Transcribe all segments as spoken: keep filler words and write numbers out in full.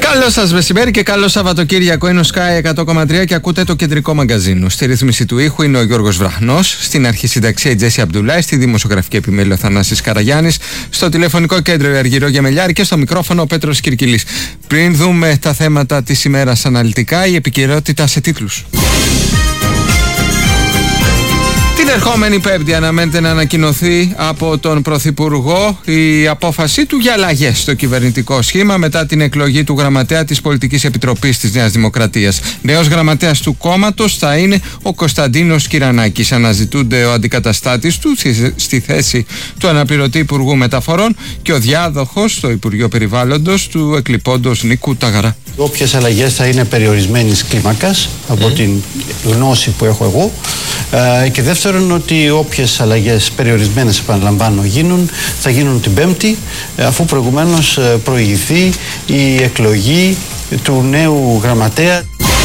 Καλό σας μεσημέρι και καλό Σαββατοκύριακο. Είναι ο Sky εκατό κόμμα τρία και ακούτε το κεντρικό μαγκαζίνο. Στη ρύθμιση του ήχου είναι ο Γιώργος Βραχνός, στην αρχισυνταξία η Τζέσι Αμπτουλάη, στη δημοσιογραφική επιμέλεια ο Θανάσης Καραγιάννης, στο τηλεφωνικό κέντρο η Αργυρό Γεμελιάρη και στο μικρόφωνο ο Πέτρος Κυρκυλής. Πριν δούμε τα θέματα της ημέρας αναλυτικά, η επικαιρότητα σε τίτλους. Την ερχόμενη Πέμπτη αναμένεται να ανακοινωθεί από τον Πρωθυπουργό η απόφασή του για αλλαγές στο κυβερνητικό σχήμα μετά την εκλογή του γραμματέα της Πολιτικής Επιτροπής της Νέας Δημοκρατίας. Νέος γραμματέας του κόμματος θα είναι ο Κωνσταντίνος Κυρανάκης. Αναζητούνται ο αντικαταστάτης του στη θέση του αναπληρωτή Υπουργού Μεταφορών και ο διάδοχος στο Υπουργείο Περιβάλλοντος του εκλειπώντος Νίκου Ταγαρά. Όποιες αλλαγές θα είναι περιορισμένης κλίμακας από mm. την γνώση που έχω εγώ, ε, και δεύτερον ότι όποιες αλλαγές περιορισμένες, επαναλαμβάνω, γίνουν, θα γίνουν την Πέμπτη, αφού προηγουμένως προηγηθεί η εκλογή του νέου γραμματέα.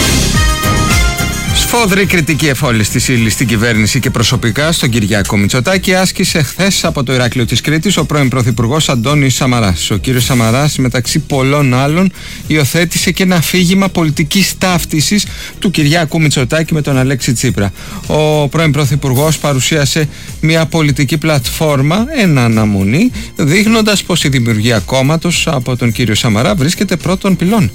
Σφόδρη κριτική εφόλης της ύλης στην κυβέρνηση και προσωπικά στον Κυριάκο Μητσοτάκη άσκησε χθες από το Ηράκλειο της Κρήτης ο πρώην Πρωθυπουργός Αντώνης Σαμαράς. Ο κύριος Σαμαράς, μεταξύ πολλών άλλων, υιοθέτησε και ένα αφήγημα πολιτικής ταύτισης του Κυριάκου Μητσοτάκη με τον Αλέξη Τσίπρα. Ο πρώην Πρωθυπουργός παρουσίασε μια πολιτική πλατφόρμα εν αναμονή, δείχνοντας πως η δημιουργία κόμματος από τον κύριο Σαμαρά βρίσκεται πρώτον πυλών.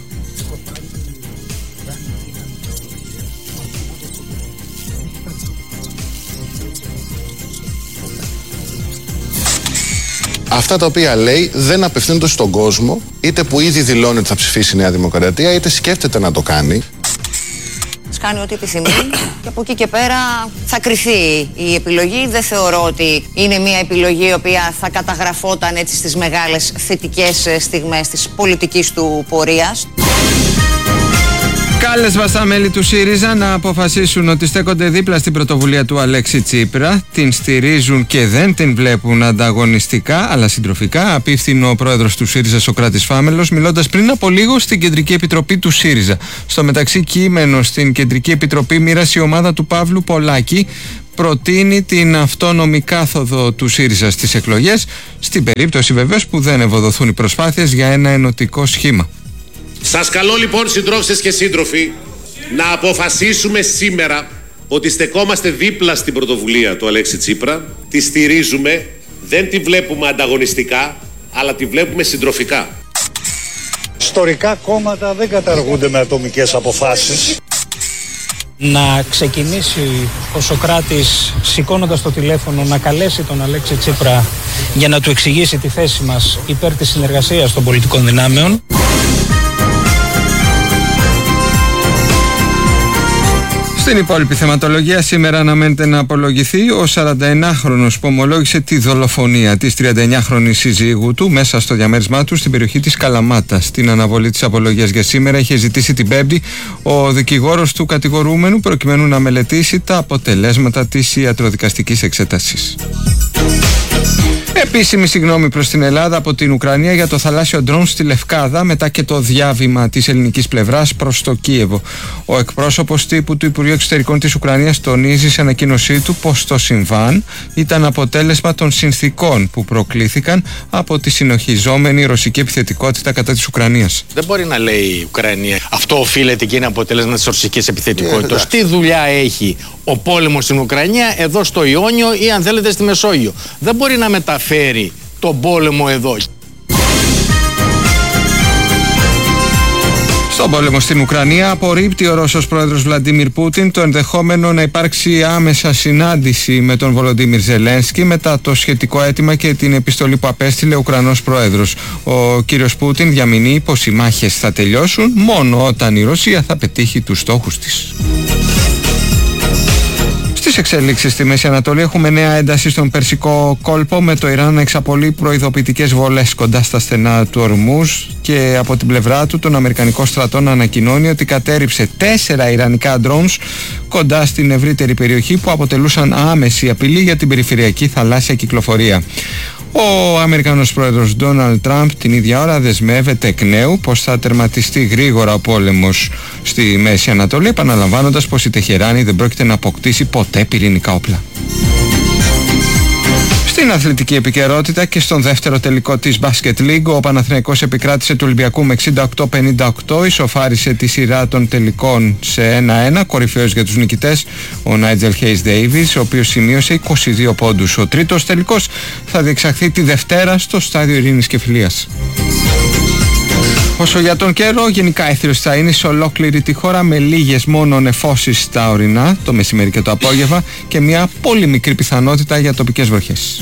Αυτά τα οποία λέει δεν απευθύνονται στον κόσμο, είτε που ήδη δηλώνει ότι θα ψηφίσει η Νέα Δημοκρατία, είτε σκέφτεται να το κάνει. Κάνει ό,τι επιθυμεί και από εκεί και πέρα θα κριθεί η επιλογή. Δεν θεωρώ ότι είναι μια επιλογή η οποία θα καταγραφόταν έτσι στις μεγάλες θετικές στιγμές της πολιτικής του πορείας. Κάλεσμα στα μέλη του ΣΥΡΙΖΑ να αποφασίσουν ότι στέκονται δίπλα στην πρωτοβουλία του Αλέξη Τσίπρα, την στηρίζουν και δεν την βλέπουν ανταγωνιστικά αλλά συντροφικά, απίφθηνε ο πρόεδρος του ΣΥΡΙΖΑ Σωκράτης Φάμελος, μιλώντας πριν από λίγο στην Κεντρική Επιτροπή του ΣΥΡΙΖΑ. Στο μεταξύ, κείμενο στην Κεντρική Επιτροπή μοίρασε η ομάδα του Παύλου Πολάκη, προτείνει την αυτόνομη κάθοδο του ΣΥΡΙΖΑ στις εκλογές, στην περίπτωση βεβαίως που δεν ευοδοθούν οι προσπάθειες για ένα ενωτικό σχήμα. Σας καλώ λοιπόν, συντρόφισσες και σύντροφοι, να αποφασίσουμε σήμερα ότι στεκόμαστε δίπλα στην πρωτοβουλία του Αλέξη Τσίπρα, τη στηρίζουμε, δεν τη βλέπουμε ανταγωνιστικά, αλλά τη βλέπουμε συντροφικά. Ιστορικά κόμματα δεν καταργούνται με ατομικές αποφάσεις. Να ξεκινήσει ο Σωκράτης σηκώνοντας το τηλέφωνο να καλέσει τον Αλέξη Τσίπρα για να του εξηγήσει τη θέση μας υπέρ της συνεργασίας των πολιτικών δυνάμεων. Στην υπόλοιπη θεματολογία σήμερα αναμένεται να απολογηθεί ο σαρανταενάχρονος που ομολόγησε τη δολοφονία της τριανταεννιάχρονης συζύγου του μέσα στο διαμέρισμά του στην περιοχή της Καλαμάτας. Στην αναβολή της απολογίας για σήμερα είχε ζητήσει την Πέμπτη ο δικηγόρος του κατηγορούμενου προκειμένου να μελετήσει τα αποτελέσματα της ιατροδικαστικής εξέτασης. Επίσημη συγγνώμη προς την Ελλάδα από την Ουκρανία για το θαλάσσιο ντρόν στη Λευκάδα μετά και το διάβημα της ελληνικής πλευράς προς το Κίεβο. Ο εκπρόσωπος τύπου του Υπουργείου Εξωτερικών της Ουκρανίας τονίζει σε ανακοίνωσή του πως το συμβάν ήταν αποτέλεσμα των συνθηκών που προκλήθηκαν από τη συνοχιζόμενη ρωσική επιθετικότητα κατά της Ουκρανίας. Δεν μπορεί να λέει η Ουκρανία αυτό οφείλεται και είναι αποτέλεσμα της ρωσικής επιθετικότητας. Τι δουλειά έχει ο πόλεμος στην Ουκρανία εδώ στο Ιόνιο ή αν θέλετε στη Μεσόγειο. Δεν μπορεί να μεταφέρει τον πόλεμο εδώ. Στον πόλεμο στην Ουκρανία απορρίπτει ο Ρώσος πρόεδρος Βλαντίμιρ Πούτιν το ενδεχόμενο να υπάρξει άμεσα συνάντηση με τον Βολοντίμιρ Ζελένσκι μετά το σχετικό αίτημα και την επιστολή που απέστειλε ο Ουκρανός πρόεδρος. Ο κύριος Πούτιν διαμηνύει πως οι μάχες θα τελειώσουν μόνο όταν η Ρωσία θα πετύχει τους στόχους της. Στις εξελίξεις στη Μέση Ανατολή έχουμε νέα ένταση στον Περσικό κόλπο με το Ιράν να εξαπολύει προειδοποιητικές βολές κοντά στα στενά του Ορμούζ και από την πλευρά του τον Αμερικανικό στρατό να ανακοινώνει ότι κατέρριψε τέσσερα ιρανικά drones κοντά στην ευρύτερη περιοχή που αποτελούσαν άμεση απειλή για την περιφερειακή θαλάσσια κυκλοφορία. Ο Αμερικανός πρόεδρος Ντόναλντ Τραμπ την ίδια ώρα δεσμεύεται εκ νέου πως θα τερματιστεί γρήγορα ο πόλεμος στη Μέση Ανατολή, επαναλαμβάνοντας πως η Τεχεράνη δεν πρόκειται να αποκτήσει ποτέ πυρηνικά όπλα. Στην αθλητική επικαιρότητα και στον δεύτερο τελικό της Basket League, ο Παναθηναϊκός επικράτησε του Ολυμπιακού με εξήντα οκτώ πενήντα οκτώ, ισοφάρισε τη σειρά των τελικών σε ένα ένα, κορυφαίος για τους νικητές ο Νάιτζελ Χέις Ντέιβις, ο οποίος σημείωσε είκοσι δύο πόντους. Ο τρίτος τελικός θα διεξαχθεί τη Δευτέρα στο Στάδιο Ειρήνης και Φιλίας. Όσο για τον καιρό, γενικά έθριος θα είναι σε ολόκληρη τη χώρα, με λίγες μόνο νεφώσεις στα ορεινά το μεσημέρι και το απόγευμα και μια πολύ μικρή πιθανότητα για τοπικές βροχές.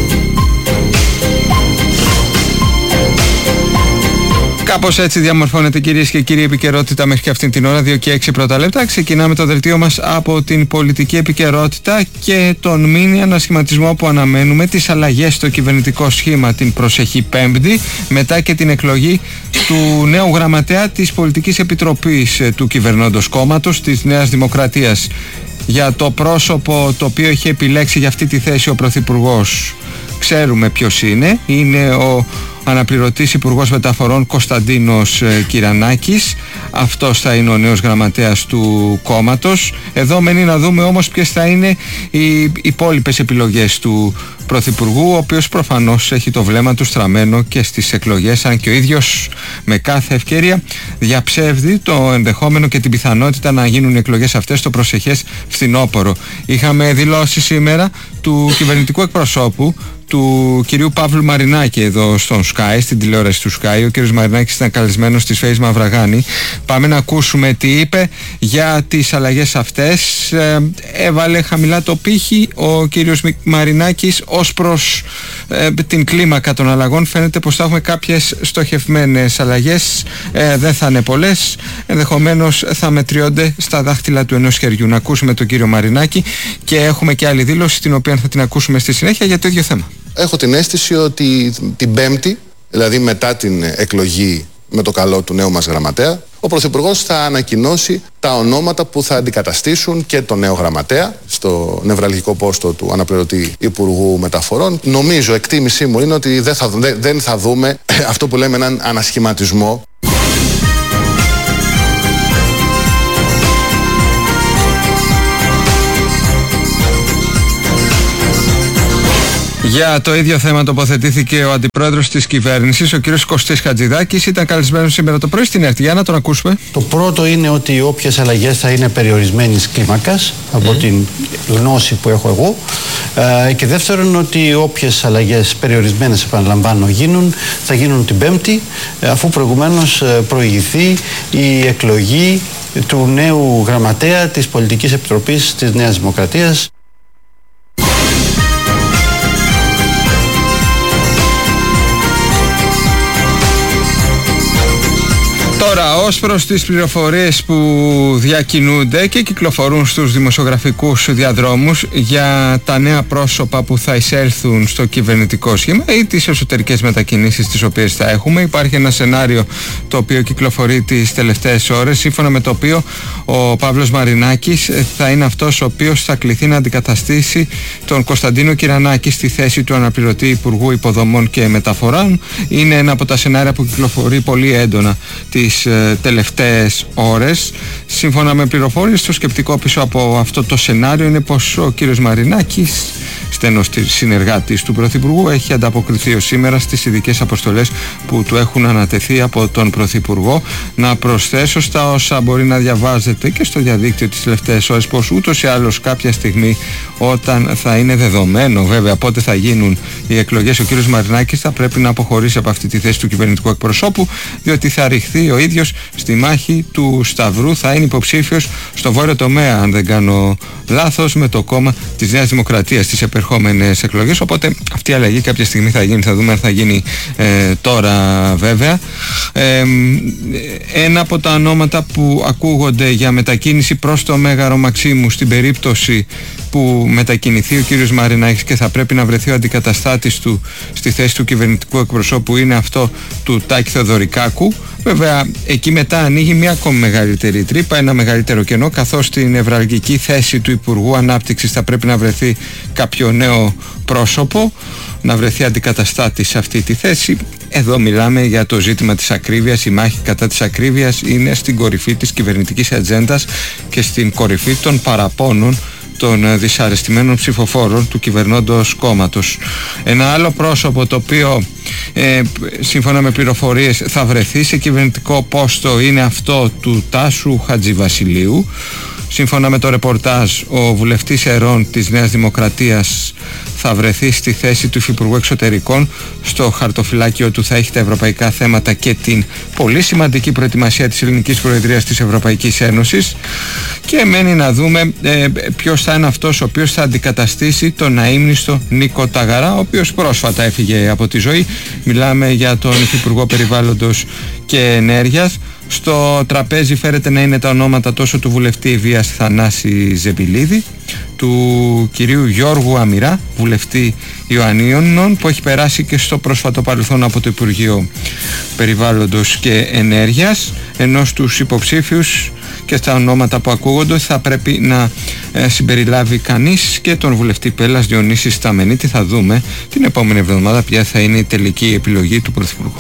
Κάπως έτσι διαμορφώνεται, κυρίες και κύριοι, επικαιρότητα μέχρι και αυτήν την ώρα, δύο και έξι πρώτα λεπτά. Ξεκινάμε το δελτίο μας από την πολιτική επικαιρότητα και τον μίνι ανασχηματισμό που αναμένουμε, τις αλλαγές στο κυβερνητικό σχήμα την προσεχή Πέμπτη, μετά και την εκλογή του νέου γραμματέα της Πολιτικής Επιτροπής του κυβερνώντος κόμματος της Νέας Δημοκρατίας. Για το πρόσωπο το οποίο έχει επιλέξει για αυτή τη θέση ο Πρωθυπουργός ξέρουμε ποιος είναι. Είναι ο αναπληρωτής Υπουργός Μεταφορών Κωνσταντίνος Κυρανάκης. Αυτός θα είναι ο νέος γραμματέας του κόμματος. Εδώ μένει να δούμε όμως ποιες θα είναι οι υπόλοιπες επιλογές του Πρωθυπουργού, ο οποίος προφανώς έχει το βλέμμα του στραμμένο και στις εκλογές, αν και ο ίδιος με κάθε ευκαιρία διαψεύδει το ενδεχόμενο και την πιθανότητα να γίνουν οι εκλογές αυτές το προσεχές φθινόπωρο. Είχαμε δηλώσει σήμερα του κυβερνητικού εκπροσώπου, του κυρίου Παύλου Μαρινάκη, εδώ στον Sky, στην τηλεόραση του Sky. Ο κύριος Μαρινάκης ήταν καλεσμένος στη Φέης Μαυραγάνη. Πάμε να ακούσουμε τι είπε για τις αλλαγές αυτές. Ε, έβαλε χαμηλά το πύχη ο κύριος Μαρινάκης ως προς ε, την κλίμακα των αλλαγών. Φαίνεται πως θα έχουμε κάποιες στοχευμένες αλλαγές. Ε, δεν θα είναι πολλές. Ενδεχομένως θα μετριώνται στα δάχτυλα του ενός χεριού. Να ακούσουμε τον κύριο Μαρινάκη και έχουμε και άλλη δήλωση, την οποία θα την ακούσουμε στη συνέχεια, για το ίδιο θέμα. Έχω την αίσθηση ότι την Πέμπτη, δηλαδή μετά την εκλογή με το καλό του νέου μας γραμματέα, ο Πρωθυπουργός θα ανακοινώσει τα ονόματα που θα αντικαταστήσουν και τον νέο γραμματέα στο νευραλγικό πόστο του αναπληρωτή Υπουργού Μεταφορών. Νομίζω, εκτίμησή μου είναι ότι δεν θα, δεν θα δούμε αυτό που λέμε έναν ανασχηματισμό. Για το ίδιο θέμα τοποθετήθηκε ο αντιπρόεδρος της κυβέρνησης, ο κύριος Κωστής Χατζηδάκης. Ήταν καλεσμένος σήμερα το πρωί στην ΕΡΤ. Για να τον ακούσουμε. Το πρώτο είναι ότι όποιες αλλαγές θα είναι περιορισμένης κλίμακας, από mm. την γνώση που έχω εγώ. Ε, και δεύτερον, ότι όποιες αλλαγές περιορισμένες, επαναλαμβάνω, γίνουν, θα γίνουν την Πέμπτη, αφού προηγουμένως προηγηθεί η εκλογή του νέου γραμματέα της Πολιτικής Επιτροπής της Νέας Δημοκρατίας. Τώρα, ως προς τις πληροφορίες που διακινούνται και κυκλοφορούν στους δημοσιογραφικούς διαδρόμους για τα νέα πρόσωπα που θα εισέλθουν στο κυβερνητικό σχήμα ή τις εσωτερικές μετακινήσεις τις οποίες θα έχουμε, υπάρχει ένα σενάριο το οποίο κυκλοφορεί τις τελευταίες ώρες, σύμφωνα με το οποίο ο Παύλος Μαρινάκης θα είναι αυτός ο οποίος θα κληθεί να αντικαταστήσει τον Κωνσταντίνο Κυρανάκη στη θέση του αναπληρωτή Υπουργού Υποδομών και Μεταφορών. Είναι ένα από τα σενάρια που κυκλοφορεί πολύ έντονα τις τελευταίες ώρες. Σύμφωνα με πληροφορίες, το σκεπτικό πίσω από αυτό το σενάριο είναι πως ο κύριος Μαρινάκης, στενός συνεργάτης του Πρωθυπουργού, έχει ανταποκριθεί ως σήμερα στις ειδικές αποστολές που του έχουν ανατεθεί από τον Πρωθυπουργό. Να προσθέσω στα όσα μπορεί να διαβάζετε και στο διαδίκτυο τις τελευταίες ώρες πως ούτως ή άλλως κάποια στιγμή, όταν θα είναι δεδομένο βέβαια πότε θα γίνουν οι εκλογές, ο κύριος Μαρινάκης θα πρέπει να αποχωρήσει από αυτή τη θέση του κυβερνητικού εκπροσώπου, διότι θα ρηχθεί ο ίδιος στη μάχη του Σταυρού. Θα είναι υποψήφιος στο βόρειο τομέα, αν δεν κάνω λάθος, με το κόμμα της Νέας Δημοκρατίας στις επερχόμενες εκλογές. Οπότε αυτή η αλλαγή κάποια στιγμή θα γίνει, θα δούμε αν θα γίνει ε, τώρα βέβαια. Ε, ένα από τα ονόματα που ακούγονται για μετακίνηση προς το Μέγαρο Μαξίμου, στην περίπτωση που μετακινηθεί ο κύριος Μαρινάκης και θα πρέπει να βρεθεί ο αντικαταστάτης του στη θέση του κυβερνητικού εκπροσώπου, είναι αυτό του Τάκη Θεοδωρικάκου. Βέβαια, εκεί μετά ανοίγει μια ακόμη μεγαλύτερη τρύπα, ένα μεγαλύτερο κενό, καθώς στην νευραλγική θέση του Υπουργού Ανάπτυξης θα πρέπει να βρεθεί κάποιο νέο πρόσωπο, να βρεθεί αντικαταστάτης σε αυτή τη θέση. Εδώ μιλάμε για το ζήτημα της ακρίβειας. Η μάχη κατά της ακρίβειας είναι στην κορυφή της κυβερνητικής ατζέντας και στην κορυφή των παραπώνων των δυσαρεστημένων ψηφοφόρων του κυβερνώντος κόμματος. Ένα άλλο πρόσωπο το οποίο ε, σύμφωνα με πληροφορίες θα βρεθεί σε κυβερνητικό πόστο είναι αυτό του Τάσου Χατζηβασιλείου. Σύμφωνα με το ρεπορτάζ, ο βουλευτής Ερών της Νέας Δημοκρατίας θα βρεθεί στη θέση του Υφυπουργού Εξωτερικών. Στο χαρτοφυλάκιο του θα έχει τα ευρωπαϊκά θέματα και την πολύ σημαντική προετοιμασία της ελληνικής προεδρίας της Ευρωπαϊκής Ένωσης. Και μένει να δούμε ε, ποιος θα είναι αυτός ο οποίος θα αντικαταστήσει τον αείμνηστο Νίκο Ταγαρά, ο οποίος πρόσφατα έφυγε από τη ζωή. Μιλάμε για τον Υφυπουργό Περιβάλλοντος και Ενέργειας. Στο τραπέζι φέρεται να είναι τα ονόματα τόσο του βουλευτή Βίας Θανάση Ζεμπιλίδη, του κυρίου Γιώργου Αμυρά, βουλευτή Ιωαννίων, που έχει περάσει και στο πρόσφατο παρελθόν από το Υπουργείο Περιβάλλοντος και Ενέργειας, ενώ στους υποψήφιους και στα ονόματα που ακούγονται θα πρέπει να ε, συμπεριλάβει κανείς και τον βουλευτή Πέλλας Διονύση Σταμενίτη. Θα δούμε την επόμενη εβδομάδα ποια θα είναι η τελική επιλογή του Πρωθυπουργού.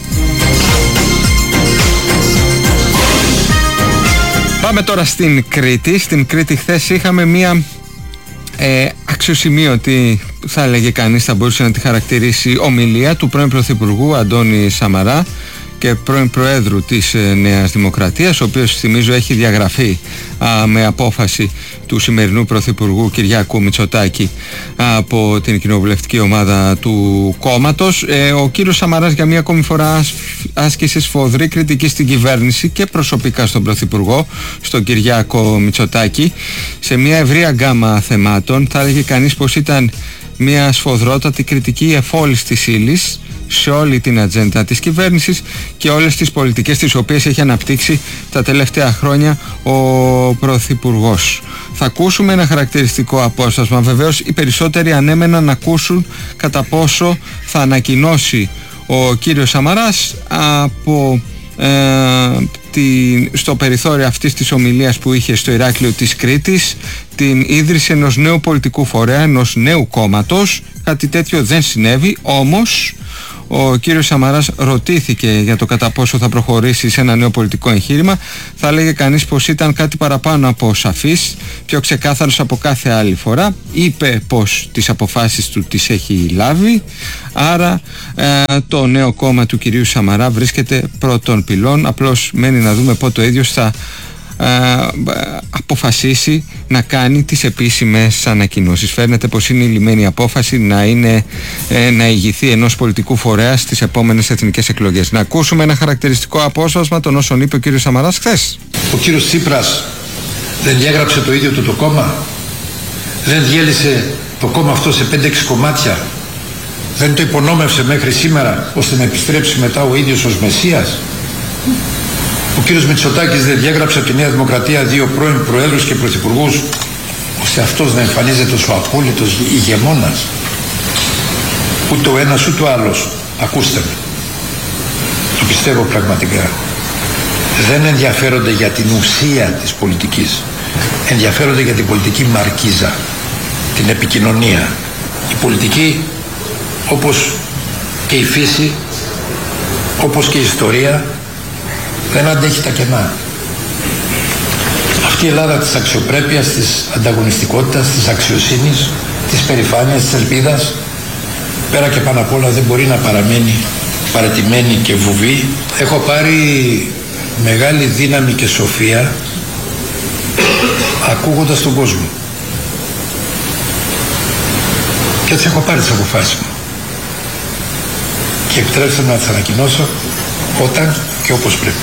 Πάμε τώρα στην Κρήτη. Στην Κρήτη χθες είχαμε μία ε, αξιοσημείωτη, θα έλεγε κανείς, θα μπορούσε να τη χαρακτηρίσει, ομιλία του πρώην Πρωθυπουργού Αντώνη Σαμαρά και πρώην Προέδρου της ε, Νέας Δημοκρατίας, ο οποίος, θυμίζω, έχει διαγραφεί α, με απόφαση του σημερινού Πρωθυπουργού Κυριάκου Μητσοτάκη από την κοινοβουλευτική ομάδα του κόμματος. Ε, ο κύριος Σαμαράς για μία ακόμη φορά άσκησε σφοδρή κριτική στην κυβέρνηση και προσωπικά στον Πρωθυπουργό, στον Κυριάκο Μητσοτάκη, σε μία ευρεία γκάμα θεμάτων. Θα έλεγε κανείς πως ήταν μία σφοδρότατη κριτική εφόλης της ύλης σε όλη την ατζέντα της κυβέρνησης και όλες τις πολιτικές τις οποίες έχει αναπτύξει τα τελευταία χρόνια ο Πρωθυπουργός. Θα ακούσουμε ένα χαρακτηριστικό απόσπασμα. Βεβαίως οι περισσότεροι ανέμεναν να ακούσουν κατά πόσο θα ανακοινώσει ο κύριος Σαμαράς από ε, την, στο περιθώριο αυτής της ομιλίας που είχε στο Ηράκλειο της Κρήτης την ίδρυση ενός νέου πολιτικού φορέα, ενός νέου κόμματος. Κάτι τέτοιο δεν συνέβη, όμως ο κύριος Σαμαράς ρωτήθηκε για το κατά πόσο θα προχωρήσει σε ένα νέο πολιτικό εγχείρημα. Θα έλεγε κανείς πως ήταν κάτι παραπάνω από σαφής, πιο ξεκάθαρος από κάθε άλλη φορά. Είπε πως τις αποφάσεις του τις έχει λάβει, άρα ε, το νέο κόμμα του κυρίου Σαμαρά βρίσκεται πρώτων πυλών. Απλώς μένει να δούμε πότε ο ίδιος θα αποφασίσει να κάνει τις επίσημες ανακοινώσεις. Φαίνεται πως είναι η λυμμένη απόφαση να, είναι, ε, να ηγηθεί ενός πολιτικού φορέα στις επόμενες εθνικές εκλογές. Να ακούσουμε ένα χαρακτηριστικό απόσπασμα των όσων είπε ο κύριος Σαμαράς χθες. Ο κύριος Τσίπρας δεν διέγραψε το ίδιο του το κόμμα, δεν διέλυσε το κόμμα αυτό σε πέντε έξι κομμάτια, δεν το υπονόμευσε μέχρι σήμερα ώστε να επιστρέψει μετά ο ίδιος ως Μεσσίας. Ο κύριος Μητσοτάκης δεν διέγραψε από τη Νέα Δημοκρατία δύο πρώην προέδρους και πρωθυπουργούς ώστε αυτός να εμφανίζεται ως ο απόλυτος ηγεμόνας. Ούτε ο ένας ούτε ο άλλος, ακούστε με, το πιστεύω πραγματικά, δεν ενδιαφέρονται για την ουσία της πολιτικής, ενδιαφέρονται για την πολιτική μαρκίζα, την επικοινωνία. Η πολιτική, όπως και η φύση, όπως και η ιστορία, δεν αντέχει τα κενά. Αυτή η Ελλάδα της αξιοπρέπειας, της ανταγωνιστικότητας, της αξιοσύνης, της περηφάνειας, της ελπίδας, πέρα και πάνω απ' όλα δεν μπορεί να παραμένει παρατημένη και βουβή. Έχω πάρει μεγάλη δύναμη και σοφία ακούγοντας τον κόσμο. Και έτσι έχω πάρει τις αποφάσεις μου. Και επιτρέψτε να τις ανακοινώσω όταν και όπως πρέπει.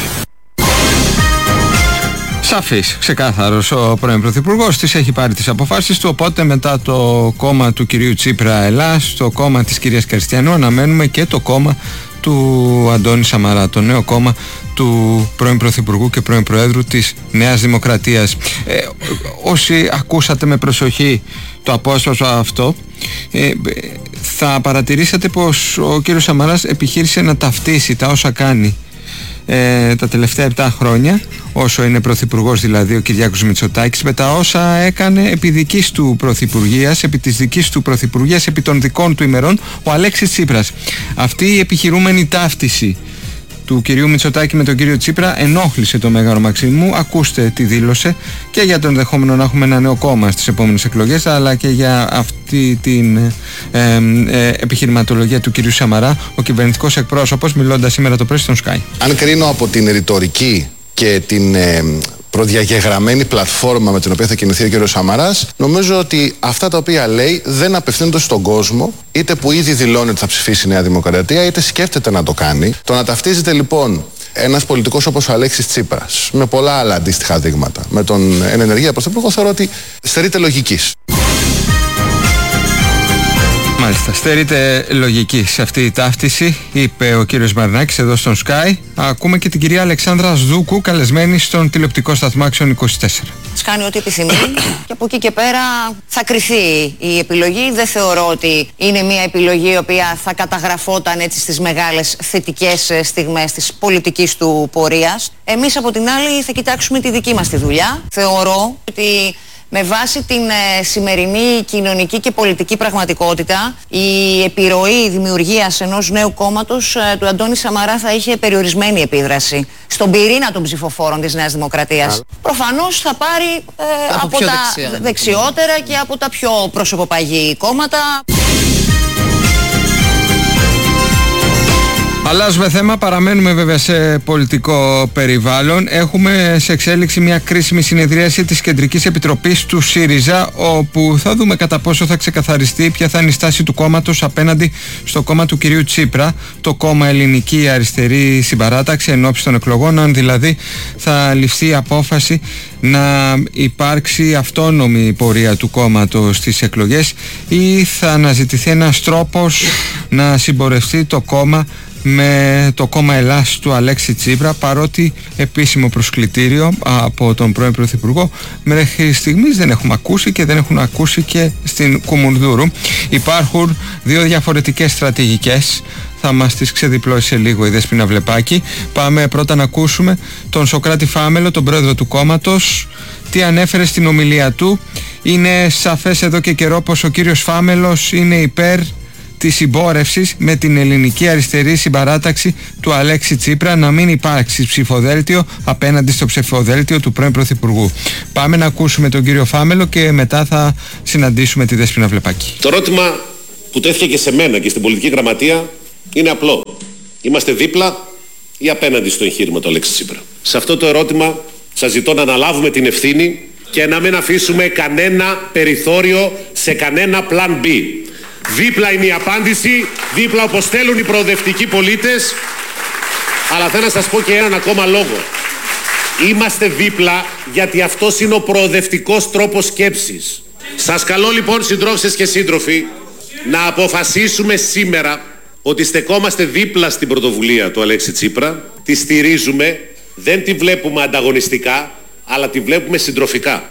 Σαφής, ξεκάθαρος ο πρώην Πρωθυπουργός, της έχει πάρει τις αποφάσεις του, οπότε μετά το κόμμα του κυρίου Τσίπρα Ελλάς, το κόμμα της κυρίας Κριστιανού, αναμένουμε και το κόμμα του Αντώνη Σαμαρά, το νέο κόμμα του πρώην Πρωθυπουργού και πρώην Προέδρου της Νέας Δημοκρατίας. Ε, όσοι ακούσατε με προσοχή το απόσπασμα αυτό, ε, θα παρατηρήσατε πως ο κύριος Σαμαράς επιχείρησε να ταυτίσει τα όσα κάνει ε, τα τελευταία επτά χρόνια, όσο είναι πρωθυπουργός δηλαδή ο Κυριάκος Μητσοτάκης, με τα όσα έκανε επί δικής του πρωθυπουργίας, επί της δικής του πρωθυπουργίας, επί των δικών του ημερών ο Αλέξης Τσίπρας. Αυτή η επιχειρούμενη ταύτιση του κυρίου Μητσοτάκη με τον κύριο Τσίπρα ενόχλησε το Μέγαρο Μαξίμου. Ακούστε τι δήλωσε και για το ενδεχόμενο να έχουμε ένα νέο κόμμα στις επόμενες εκλογές, αλλά και για αυτή την ε, ε, επιχειρηματολογία του κυρίου Σαμαρά, ο κυβερνητικός εκπρόσωπος, μιλώντας σήμερα το πρωί στον Sky. Αν κρίνω από την ρητορική και την ε, προδιαγεγραμμένη πλατφόρμα με την οποία θα κινηθεί ο κύριος Σαμαράς, νομίζω ότι αυτά τα οποία λέει δεν απευθύνονται στον κόσμο, είτε που ήδη δηλώνει ότι θα ψηφίσει η Νέα Δημοκρατία, είτε σκέφτεται να το κάνει. Το να ταυτίζεται λοιπόν ένας πολιτικός όπως ο Αλέξης Τσίπρας, με πολλά άλλα αντίστοιχα δείγματα, με τον εν ενεργεία πρωθυπουργό, θεωρώ ότι στερείται λογικής. Μάλιστα, στερείται λογική σε αυτή η ταύτιση, είπε ο κύριος Μαρινάκης εδώ στον Sky. Ακούμε και την κυρία Αλεξάνδρα Σδούκου, καλεσμένη στον τηλεοπτικό σταθμό Άξιον είκοσι τέσσερα. Κάνει ό,τι επιθυμεί και από εκεί και πέρα θα κριθεί η επιλογή. Δεν θεωρώ ότι είναι μια επιλογή η οποία θα καταγραφόταν έτσι στις μεγάλες θετικές στιγμές της πολιτικής του πορείας. Εμείς από την άλλη θα κοιτάξουμε τη δική μας τη δουλειά. Θεωρώ ότι με βάση την ε, σημερινή κοινωνική και πολιτική πραγματικότητα, η επιρροή δημιουργίας ενός νέου κόμματος ε, του Αντώνη Σαμαρά θα είχε περιορισμένη επίδραση στον πυρήνα των ψηφοφόρων της Νέας Δημοκρατίας. Προφανώς θα πάρει ε, από, από τα δεξιά, δεξιότερα και από τα πιο προσωποπαγή κόμματα. Αλλάζουμε θέμα, παραμένουμε βέβαια σε πολιτικό περιβάλλον. Έχουμε σε εξέλιξη μια κρίσιμη συνεδρίαση της Κεντρικής Επιτροπής του ΣΥΡΙΖΑ, όπου θα δούμε κατά πόσο θα ξεκαθαριστεί ποια θα είναι η στάση του κόμματος απέναντι στο κόμμα του κυρίου Τσίπρα, το κόμμα Ελληνική Αριστερή Συμπαράταξη, ενόψει των εκλογών, αν δηλαδή θα ληφθεί η απόφαση να υπάρξει αυτόνομη πορεία του κόμματος στις εκλογές ή θα αναζητηθεί ένας τρόπος να συμπορευτεί το κόμμα με το κόμμα Ελλάς του Αλέξη Τσίπρα, παρότι επίσημο προσκλητήριο από τον πρώην Πρωθυπουργό μέχρι στιγμής δεν έχουμε ακούσει και δεν έχουν ακούσει και στην Κουμουνδούρου. Υπάρχουν δύο διαφορετικές στρατηγικές, θα μας τις ξεδιπλώσει σε λίγο η Δέσποινα Βλεπάκη. Πάμε πρώτα να ακούσουμε τον Σωκράτη Φάμελο, τον πρόεδρο του κόμματος, τι ανέφερε στην ομιλία του. Είναι σαφές εδώ και καιρό πως ο κύριος Φάμελος είναι υπέρ της συμπόρευσης με την Ελληνική Αριστερή Συμπαράταξη του Αλέξη Τσίπρα, να μην υπάρξει ψηφοδέλτιο απέναντι στο ψηφοδέλτιο του πρώην Πρωθυπουργού. Πάμε να ακούσουμε τον κύριο Φάμελο και μετά θα συναντήσουμε τη Δέσποινα Βλεπάκη. Το ερώτημα που τέθηκε και σε μένα και στην πολιτική γραμματεία είναι απλό. Είμαστε δίπλα ή απέναντι στο εγχείρημα του Αλέξη Τσίπρα? Σε αυτό το ερώτημα σας ζητώ να αναλάβουμε την ευθύνη και να μην αφήσουμε κανένα περιθώριο σε κανένα πλάν B. Δίπλα είναι η απάντηση, δίπλα όπως θέλουν οι προοδευτικοί πολίτες, αλλά θέλω να σας πω και έναν ακόμα λόγο. Είμαστε δίπλα γιατί αυτός είναι ο προοδευτικός τρόπος σκέψης. Σας καλώ λοιπόν, συντρόφισσες και σύντροφοι, να αποφασίσουμε σήμερα ότι στεκόμαστε δίπλα στην πρωτοβουλία του Αλέξη Τσίπρα, τη στηρίζουμε, δεν τη βλέπουμε ανταγωνιστικά, αλλά τη βλέπουμε συντροφικά.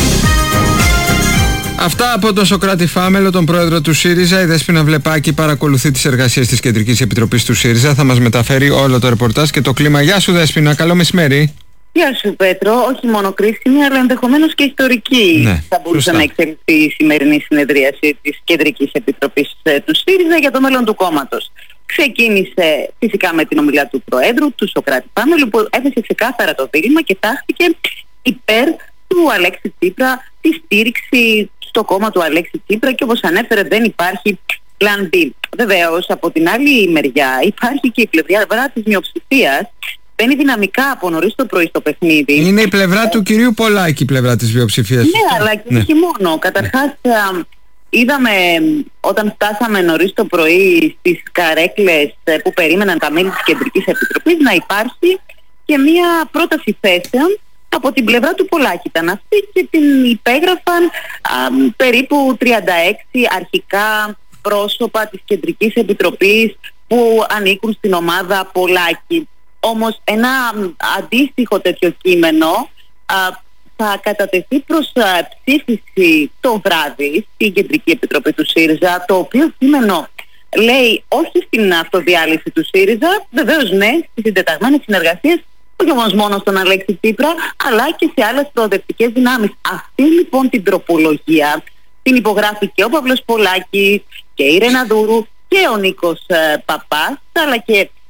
Αυτά από τον Σωκράτη Φάμελο, τον πρόεδρο του ΣΥΡΙΖΑ. Η Δέσποινα Βλεπάκη παρακολουθεί τις εργασίες της Κεντρικής Επιτροπής του ΣΥΡΙΖΑ. Θα μας μεταφέρει όλο το ρεπορτάζ και το κλίμα. Γεια σου Δέσποινα, καλό μεσημέρι. Γεια σου Πέτρο, όχι μόνο κρίσιμη αλλά ενδεχομένως και ιστορική, ναι, θα μπορούσε να εξελιχθεί η σημερινή συνεδρίαση της Κεντρικής Επιτροπής του ΣΥΡΙΖΑ για το μέλλον του κόμματος. Ξεκίνησε φυσικά με την ομιλία του Προέδρου, του Σωκράτη Φάμελου, που έθεσε ξεκάθαρα το δίλημμα και τάχθηκε υπέρ του Αλέξη Τσίπρα, τη στήριξη στο κόμμα του Αλέξη Τσίπρα, και όπως ανέφερε δεν υπάρχει πλάν B. Βεβαίως από την άλλη μεριά υπάρχει και η πλευρά της μειοψηφίας. Μπαίνει δυναμικά από νωρίς το πρωί στο παιχνίδι. Είναι η πλευρά ε... του κυρίου Πολάκη, η πλευρά της μειοψηφίας. Ναι, αλλά και ναι. όχι μόνο. Καταρχάς είδαμε όταν φτάσαμε νωρίς το πρωί στις καρέκλες που περίμεναν τα μέλη της Κεντρικής Επιτροπής να υπάρχει και μία πρόταση θέσεων από την πλευρά του Πολάκη. Ήταν αυτή και την υπέγραφαν α, περίπου τριάντα έξι αρχικά πρόσωπα της Κεντρικής Επιτροπής που ανήκουν στην ομάδα Πολάκη. Όμως ένα αντίστοιχο τέτοιο κείμενο α, θα κατατεθεί προς α, ψήφιση το βράδυ στην Κεντρική Επιτροπή του ΣΥΡΙΖΑ, το οποίο κείμενο λέει όχι στην αυτοδιάλυση του ΣΥΡΙΖΑ, βεβαίως ναι, στις συντεταγμένες συνεργασίες, όχι όμως μόνο στον Αλέξη Τσίπρα, αλλά και σε άλλες προοδευτικές δυνάμεις. Αυτή λοιπόν την τροπολογία την υπογράφει και ο Παύλος Πολάκης και η Ρένα Δούρου και ο Νίκος ε, Παπάς, αλλά και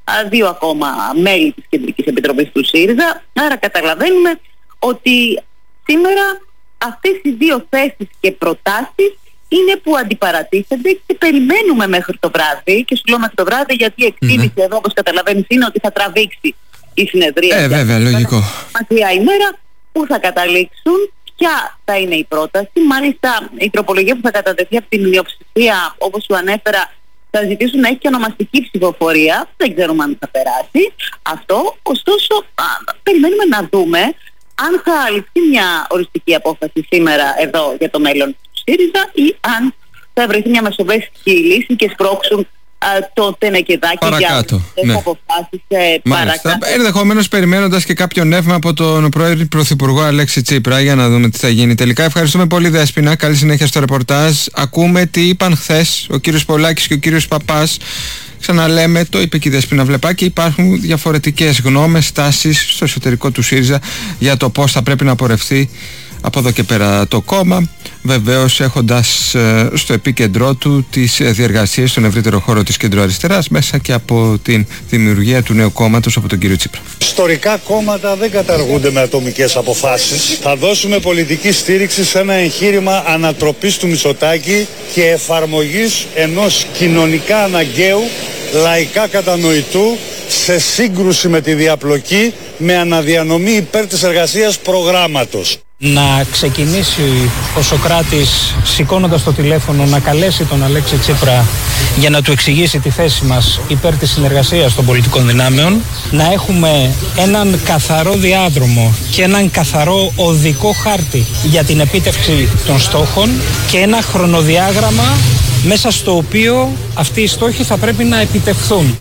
δύο ακόμα μέλη της Κεντρικής Επιτροπής του ΣΥΡΙΖΑ. Άρα καταλαβαίνουμε ότι σήμερα αυτές οι δύο θέσεις και προτάσεις είναι που αντιπαρατίθενται και περιμένουμε μέχρι το βράδυ. Και σου λέω μέχρι το βράδυ γιατί η εκτίμηση mm-hmm. εδώ, όπως καταλαβαίνεις, είναι ότι θα τραβήξει η συνεδρία. Ε, βέβαια, λογικό. Μακριά ημέρα που θα καταλήξουν, ποια θα είναι η πρόταση. Μάλιστα, η τροπολογία που θα κατατεθεί από την μειοψηφία, όπως σου ανέφερα, θα ζητήσουν να έχει και ονομαστική ψηφοφορία. Δεν ξέρουμε αν θα περάσει αυτό. Ωστόσο, α, περιμένουμε να δούμε αν θα ληφθεί μια οριστική απόφαση σήμερα εδώ για το μέλλον του ΣΥΡΙΖΑ ή αν θα βρεθεί μια μεσοβέστικη λύση και σπρώξουν α, το τενεκεδάκι παρακάτω, για ναι. αποφάσεις ε, παρακάτω. Ενδεχομένως περιμένοντας και κάποιο νεύμα από τον πρώην Πρωθυπουργό Αλέξη Τσίπρα για να δούμε τι θα γίνει τελικά. Ευχαριστούμε πολύ, Δέσποινα. Καλή συνέχεια στο ρεπορτάζ. Ακούμε τι είπαν χθες ο κύριος Πολάκης και ο κύριος Παπάς. Ξαναλέμε, το είπε και η Δέσποινα Βλεπάκη, υπάρχουν διαφορετικές γνώμες, στάσεις στο εσωτερικό του ΣΥΡΙΖΑ για το πώς θα πρέπει να πορευτεί από εδώ και πέρα το κόμμα, βεβαίως έχοντας ε, στο επίκεντρό του τις διεργασίες στον ευρύτερο χώρο της κεντροαριστεράς μέσα και από την δημιουργία του νέου κόμματος από τον κύριο Τσίπρα. Ιστορικά κόμματα δεν καταργούνται με ατομικές αποφάσεις. Θα δώσουμε πολιτική στήριξη σε ένα εγχείρημα ανατροπής του Μητσοτάκη και εφαρμογής ενός κοινωνικά αναγκαίου, λαϊκά κατανοητού, σε σύγκρουση με τη διαπλοκή, με αναδιανομή υπέρ της εργασίας προγράμματος. Να ξεκινήσει ο Σωκράτης σηκώνοντας το τηλέφωνο να καλέσει τον Αλέξη Τσίπρα για να του εξηγήσει τη θέση μας υπέρ της συνεργασίας των πολιτικών δυνάμεων, να έχουμε έναν καθαρό διάδρομο και έναν καθαρό οδικό χάρτη για την επίτευξη των στόχων και ένα χρονοδιάγραμμα μέσα στο οποίο αυτοί οι στόχοι θα πρέπει να επιτευχθούν.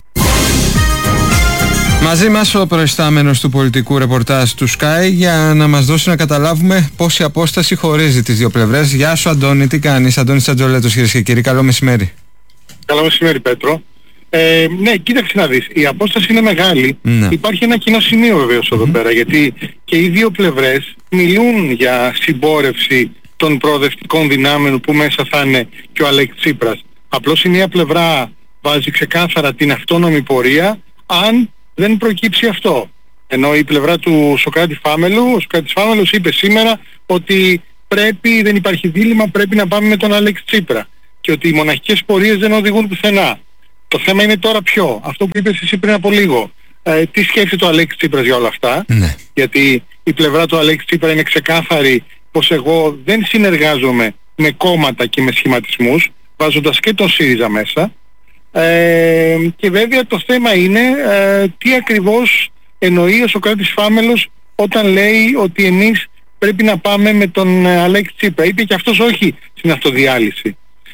Μαζί μας ο προϊστάμενος του πολιτικού ρεπορτάζ του Sky για να μας δώσει να καταλάβουμε πόση απόσταση χωρίζει τις δύο πλευρές. Γεια σου, Αντώνη, τι κάνεις? Αντώνης Τσαντζολέτος, κυρίες και κύριοι, καλό μεσημέρι. Καλό μεσημέρι, Πέτρο. Ε, ναι, κοίταξε να δεις, η απόσταση είναι μεγάλη. Ναι. Υπάρχει ένα κοινό σημείο βεβαίως εδώ mm-hmm. πέρα, γιατί και οι δύο πλευρές μιλούν για συμπόρευση των προοδευτικών δυνάμεων που μέσα θα είναι και ο Αλέξης Τσίπρας. Απλώς η μία πλευρά βάζει ξεκάθαρα την αυτόνομη πορεία αν δεν προκύψει αυτό. Ενώ η πλευρά του Σωκράτη Φάμελου, ο Σωκράτης Φάμελος είπε σήμερα ότι πρέπει, δεν υπάρχει δίλημμα, πρέπει να πάμε με τον Αλέξη Τσίπρα και ότι οι μοναχικές πορείες δεν οδηγούν πουθενά. Το θέμα είναι τώρα ποιο. Αυτό που είπες εσύ πριν από λίγο. Ε, τι σκέφτεται ο Αλέξης Τσίπρας για όλα αυτά. Ναι. Γιατί η πλευρά του Αλέξη Τσίπρα είναι ξεκάθαρη πως εγώ δεν συνεργάζομαι με κόμματα και με σχηματισμούς, βάζοντας και τον ΣΥΡΙΖΑ μέσα. Ε, και βέβαια το θέμα είναι ε, τι ακριβώς εννοεί ο Σωκράτης Φάμελος όταν λέει ότι εμείς πρέπει να πάμε με τον ε, Αλέξη Τσίπρα. Είπε και αυτός όχι στην αυτοδιάλυση.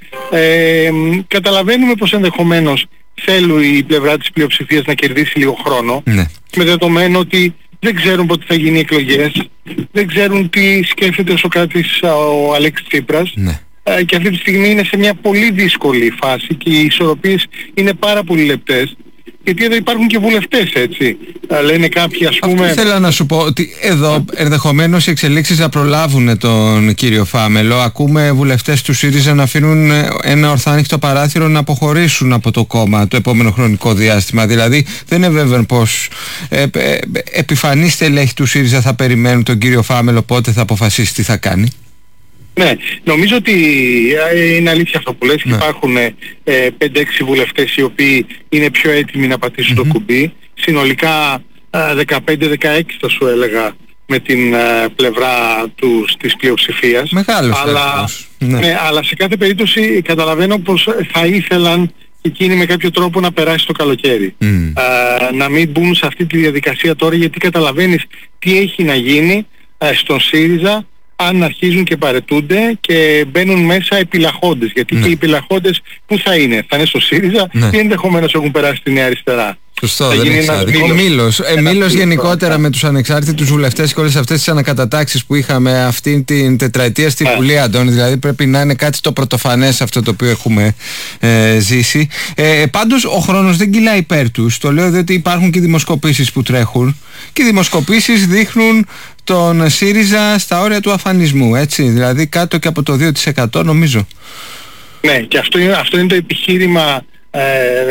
Ε, καταλαβαίνουμε πως ενδεχομένως θέλει η πλευρά της πλειοψηφίας να κερδίσει λίγο χρόνο, ναι. με δεδομένο ότι δεν ξέρουν πότε θα γίνει οι εκλογές, δεν ξέρουν τι σκέφτεται ο Σωκράτης ο Αλέξης Τσίπρας. Ναι. Και αυτή τη στιγμή είναι σε μια πολύ δύσκολη φάση και οι ισορροπίες είναι πάρα πολύ λεπτές, γιατί εδώ υπάρχουν και βουλευτές, έτσι. Λένε κάποιοι, ας πούμε... Αυτό ήθελα να σου πω, ότι εδώ ενδεχομένως οι εξελίξεις να προλάβουν τον κύριο Φάμελο. Ακούμε βουλευτές του ΣΥΡΙΖΑ να αφήνουν ένα ορθάνυχτο παράθυρο να αποχωρήσουν από το κόμμα το επόμενο χρονικό διάστημα. Δηλαδή δεν είναι βέβαιο πως ε, ε, επιφανείς στελέχη του ΣΥΡΙΖΑ θα περιμένουν τον κύριο Φάμελο πότε θα αποφασίσει τι θα κάνει. Ναι, νομίζω ότι είναι αλήθεια αυτό που λες. Ναι. Υπάρχουν ε, πέντε έξι βουλευτές οι οποίοι είναι πιο έτοιμοι να πατήσουν mm-hmm. το κουμπί. Συνολικά ε, δεκαπέντε δεκαέξι θα σου έλεγα με την ε, πλευρά του, της πλειοψηφίας. Μεγάλος αλλά, ναι. Ναι, αλλά σε κάθε περίπτωση καταλαβαίνω πως θα ήθελαν εκείνοι με κάποιο τρόπο να περάσει το καλοκαίρι. Mm. Ε, να μην μπουν σε αυτή τη διαδικασία τώρα, γιατί καταλαβαίνεις τι έχει να γίνει ε, στον ΣΥΡΙΖΑ αν αρχίζουν και παρετούνται και μπαίνουν μέσα επιλαχόντες. Γιατί ναι. και οι επιλαχόντες που θα είναι, θα είναι στο ΣΥΡΙΖΑ ναι. ή ενδεχομένως έχουν περάσει στη Νέα Αριστερά. Σωστό, δεν είναι άδικο. Ο Μήλος, ε, Μήλος γενικότερα με τους ανεξάρτητους βουλευτές και όλες αυτές τις ανακατατάξεις που είχαμε αυτή την τετραετία στη yeah. Βουλή, Αντώνη, δηλαδή πρέπει να είναι κάτι το πρωτοφανές αυτό το οποίο έχουμε ε, ζήσει. Ε, πάντως ο χρόνος δεν κυλάει υπέρ τους. Το λέω διότι υπάρχουν και δημοσκοπήσεις που τρέχουν και οι δημοσκοπήσεις δείχνουν τον ΣΥΡΙΖΑ στα όρια του αφανισμού, έτσι, δηλαδή κάτω και από το δύο τοις εκατό νομίζω. Ναι, και αυτό είναι, αυτό είναι το επιχείρημα ε,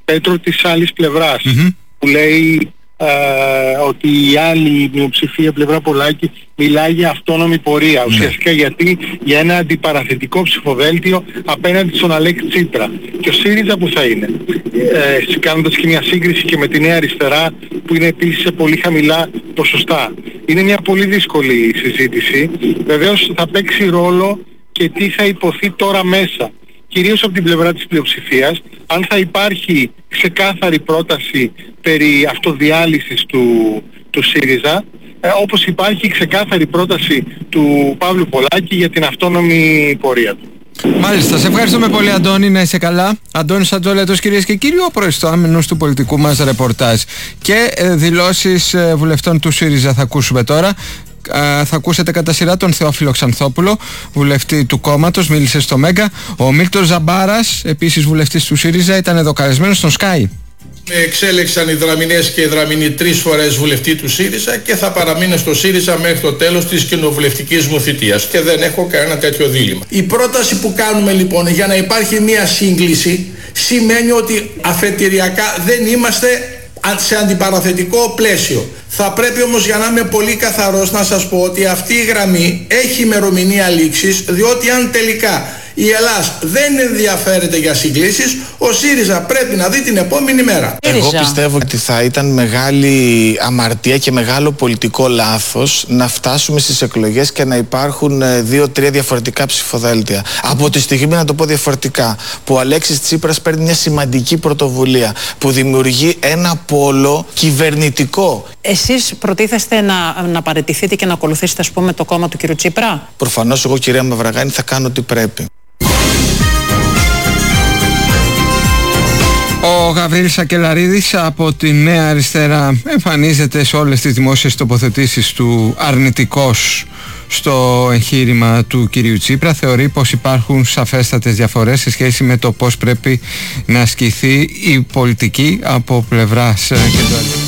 Πέτρο, της άλλης πλευράς, mm-hmm. που λέει ε, ότι η άλλη μειοψηφία, πλευρά Πολάκη, μιλάει για αυτόνομη πορεία. Mm-hmm. Ουσιαστικά γιατί για ένα αντιπαραθετικό ψηφοδέλτιο απέναντι στον Αλέξη Τσίπρα. Και ο ΣΥΡΙΖΑ που θα είναι, ε, κάνοντας και μια σύγκριση και με τη Νέα Αριστερά, που είναι επίσης σε πολύ χαμηλά ποσοστά. Είναι μια πολύ δύσκολη συζήτηση. Βεβαίως θα παίξει ρόλο και τι θα υποθεί τώρα μέσα, κυρίως από την πλευρά της πλειοψηφίας, αν θα υπάρχει ξεκάθαρη πρόταση περί αυτοδιάλυσης του, του ΣΥΡΙΖΑ, ε, όπως υπάρχει ξεκάθαρη πρόταση του Παύλου Πολάκη για την αυτόνομη πορεία του. Μάλιστα, σε ευχαριστούμε πολύ, Αντώνη, να είσαι καλά. Αντώνης Ατζόλετος, κυρίες και κύριοι, ο προϊστάμενος του πολιτικού μας ρεπορτάζ. Και ε, δηλώσεις ε, βουλευτών του ΣΥΡΙΖΑ θα ακούσουμε τώρα. Uh, θα ακούσετε κατά σειρά τον Θεόφιλο Ξανθόπουλο, βουλευτή του κόμματος, μίλησε στο Μέγκα. Ο Μίλτος Ζαμπάρας, επίσης βουλευτής του ΣΥΡΙΖΑ, ήταν εδώ καλεσμένος στον Sky. Με εξέλεξαν οι Δραμηνές και οι Δραμηνοί τρεις φορές βουλευτή του ΣΥΡΙΖΑ και θα παραμείνω στο ΣΥΡΙΖΑ μέχρι το τέλος της κοινοβουλευτικής μου θητείας και δεν έχω κανένα τέτοιο δίλημμα. Η πρόταση που κάνουμε λοιπόν για να υπάρχει μια σύγκληση σημαίνει ότι αφετηριακά δεν είμαστε σε αντιπαραθετικό πλαίσιο. Θα πρέπει όμως, για να είμαι πολύ καθαρός, να σας πω ότι αυτή η γραμμή έχει ημερομηνία λήξης, διότι αν τελικά η Ελλάς δεν ενδιαφέρεται για συγκλήσεις, ο ΣΥΡΙΖΑ πρέπει να δει την επόμενη μέρα. Εγώ πιστεύω ότι θα ήταν μεγάλη αμαρτία και μεγάλο πολιτικό λάθος να φτάσουμε στις εκλογές και να υπάρχουν δύο-τρία διαφορετικά ψηφοδέλτια. Από τη στιγμή, να το πω διαφορετικά, που ο Αλέξης Τσίπρας παίρνει μια σημαντική πρωτοβουλία που δημιουργεί ένα πόλο κυβερνητικό. Εσείς προτίθεστε να, να παραιτηθείτε και να ακολουθήσετε, ας πούμε, το κόμμα του κ. Τσίπρα? Προφανώς εγώ, κυρία Μαυραγάνη, θα κάνω ό,τι πρέπει. Ο Γαβρίλης Σακελαρίδης από τη Νέα Αριστερά εμφανίζεται σε όλες τις δημόσιες τοποθετήσεις του αρνητικός στο εγχείρημα του κυρίου Τσίπρα. Θεωρεί πως υπάρχουν σαφέστατες διαφορές σε σχέση με το πώς πρέπει να ασκηθεί η πολιτική από πλευράς και του.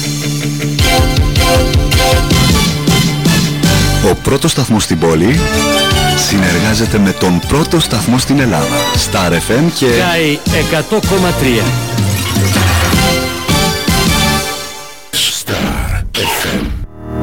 Ο πρώτος σταθμός στην πόλη συνεργάζεται με τον πρώτο σταθμό στην Ελλάδα, Star εφ εμ και Sky εκατό κόμμα τρία. Star εφ εμ.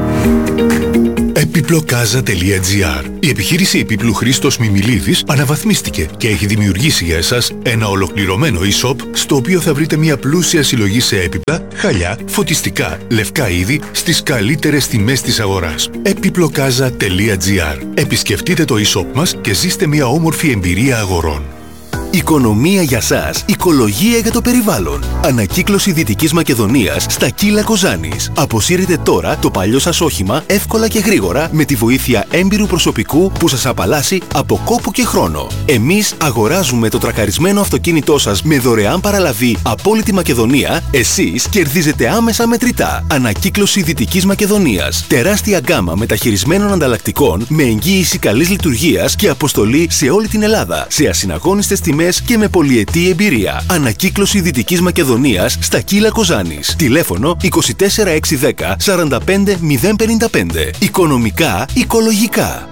Επιπλοκάζα τελεία τζι άρ. Η επιχείρηση επίπλου Χρήστος Μιμιλίδης αναβαθμίστηκε και έχει δημιουργήσει για εσάς ένα ολοκληρωμένο e-shop στο οποίο θα βρείτε μια πλούσια συλλογή σε έπιπλα, χαλιά, φωτιστικά, λευκά είδη στις καλύτερες τιμές της αγοράς. επιπλοκάζα τελεία τζι άρ. Επισκεφτείτε το e-shop μας και ζήστε μια όμορφη εμπειρία αγορών. Οικονομία για σας, οικολογία για το περιβάλλον. Ανακύκλωση Δυτικής Μακεδονίας στα Κύλα Κοζάνης. Αποσύρετε τώρα το παλιό σας όχημα εύκολα και γρήγορα με τη βοήθεια έμπειρου προσωπικού που σας απαλλάσσει από κόπο και χρόνο. Εμείς αγοράζουμε το τρακαρισμένο αυτοκίνητό σας με δωρεάν παραλαβή από όλη τη Μακεδονία. Εσείς κερδίζετε άμεσα μετρητά. Ανακύκλωση Δυτικής Μακεδονίας. Τεράστια γκάμα μεταχειρισμένων ανταλλακτικών με εγγύηση καλής λειτουργίας και αποστολή σε όλη την Ελλάδα. Σε ασυναγώνιστες τιμές και με πολυετή εμπειρία. Ανακύκλωση Δυτικής Μακεδονίας στα Κύλα Κοζάνης. Τηλέφωνο είκοσι τέσσερα εξακόσια δέκα σαράντα πέντε μηδέν πενήντα πέντε. Οικονομικά, οικολογικά.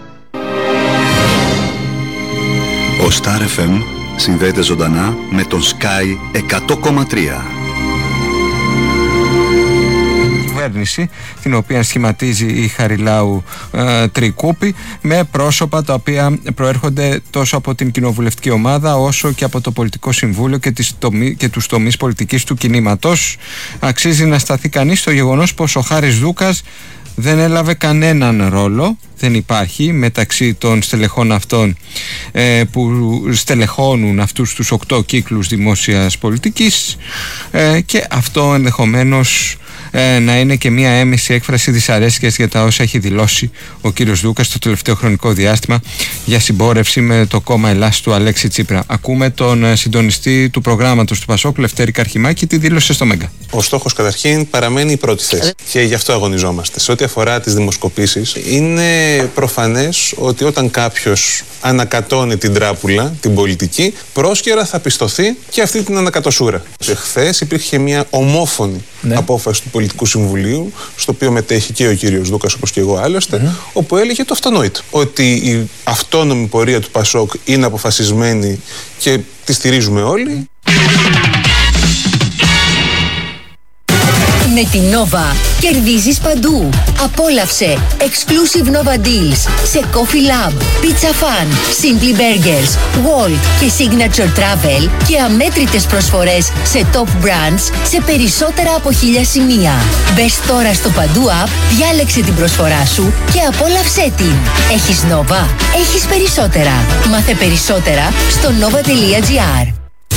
Ο Star εφ εμ συνδέεται ζωντανά με τον Sky εκατό κόμμα τρία. Κυβέρνηση, την οποία σχηματίζει η Χαριλάου ε, Τρικούπη, με πρόσωπα τα οποία προέρχονται τόσο από την κοινοβουλευτική ομάδα όσο και από το πολιτικό συμβούλιο και, τις τομί, και τους τομείς πολιτικής του κινήματος. Αξίζει να σταθεί κανείς στο γεγονός πως ο Χάρης Δούκας δεν έλαβε κανέναν ρόλο, δεν υπάρχει μεταξύ των στελεχών αυτών ε, που στελεχώνουν αυτούς τους οκτώ κύκλους δημόσιας πολιτικής ε, και αυτό ενδεχομένως ε, να είναι και μια έμεση έκφραση δυσαρέσκειας για τα όσα έχει δηλώσει ο κύριος Δούκας το τελευταίο χρονικό διάστημα για συμπόρευση με το κόμμα Ελλάς του Αλέξη Τσίπρα. Ακούμε τον συντονιστή του προγράμματος του Πασόκ, Λευτέρη Καρχημάκη, τη δήλωσε στο Μέγκα. Ο στόχος καταρχήν παραμένει η πρώτη θέση και γι' αυτό αγωνιζόμαστε. Σε ό,τι αφορά τις δημοσκοπήσεις, είναι προφανές ότι όταν κάποιος ανακατώνει την τράπουλα, την πολιτική, πρόσκαιρα θα πιστωθεί και αυτή την ανακατοσούρα. Χθες υπήρχε μια ομόφωνη ναι. απόφαση του Πολιτικού Συμβουλίου, στο οποίο μετέχει και ο κύριος Δούκας, όπως και εγώ άλλωστε, mm-hmm. όπου έλεγε το αυτονόητο. Ότι η αυτόνομη πορεία του Πασόκ είναι αποφασισμένη και τη στηρίζουμε όλοι. Με τη Nova κερδίζεις παντού. Απόλαυσε exclusive Nova deals σε Coffee Lab, Pizza Fan, Simply Burgers, Walt και Signature Travel και αμέτρητες προσφορές σε top brands σε περισσότερα από χίλια σημεία. Μπες τώρα στο Παντού App, διάλεξε την προσφορά σου και απόλαυσέ την. Έχεις Nova, έχεις περισσότερα. Μάθε περισσότερα στο nova τελεία gr.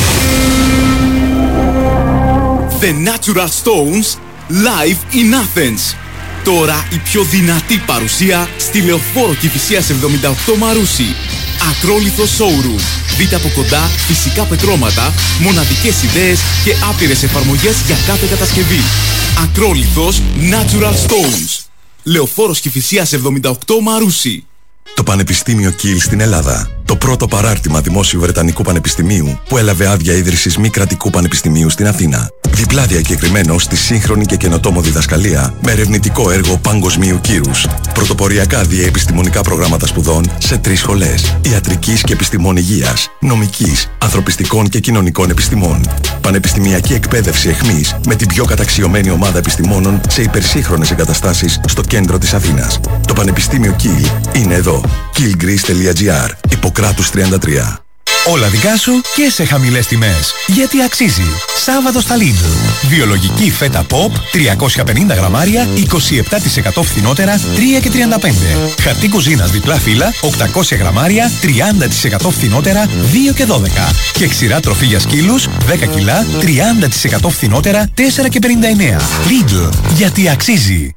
The Natural Stones live in Athens. Τώρα η πιο δυνατή παρουσία στη Λεωφόρο Κηφισίας εβδομήντα οκτώ Μαρούσι. Ακρόλιθο showroom. Δείτε από κοντά φυσικά πετρώματα, μοναδικές ιδέες και άπειρες εφαρμογές για κάθε κατασκευή. Ακρόλιθος Natural Stones. Λεωφόρος Κηφισίας εβδομήντα οκτώ Μαρούσι. Το Πανεπιστήμιο Κιλ στην Ελλάδα. Το πρώτο παράρτημα δημόσιου Βρετανικού Πανεπιστημίου που έλαβε άδεια ίδρυσης μη κρατικού πανεπιστημίου στην Αθήνα. Διπλά διακεκριμένο στη σύγχρονη και καινοτόμο διδασκαλία με ερευνητικό έργο παγκοσμίου κύρους. Πρωτοποριακά διεπιστημονικά προγράμματα σπουδών σε τρεις σχολές. Ιατρικής και επιστημών υγείας, νομικής, ανθρωπιστικών και κοινωνικών επιστημών. Πανεπιστημιακή εκπαίδευση εχμής με την πιο καταξιωμένη ομάδα επιστημόνων σε υπερσύγχρονες εγκαταστάσεις στο κέντρο της Αθήνας. Το Πανεπιστήμιο Κιλ είναι εδώ. κιλ γκρις τελεία gr. Ιπποκράτους τριάντα τρία. Όλα δικά σου και σε χαμηλές τιμές. Γιατί αξίζει. Σάββατο στα Lidl. Βιολογική φέτα pop τριακόσια πενήντα γραμμάρια, είκοσι επτά τοις εκατό φθηνότερα, τρία και τριάντα πέντε. Χαρτί κουζίνας διπλά φύλλα, οκτακόσια γραμμάρια, τριάντα τοις εκατό φθηνότερα, δύο και δώδεκα. Και ξηρά τροφή για σκύλους, δέκα κιλά, τριάντα τοις εκατό φθηνότερα, τέσσερα και πενήντα εννέα. Lidl. Γιατί αξίζει.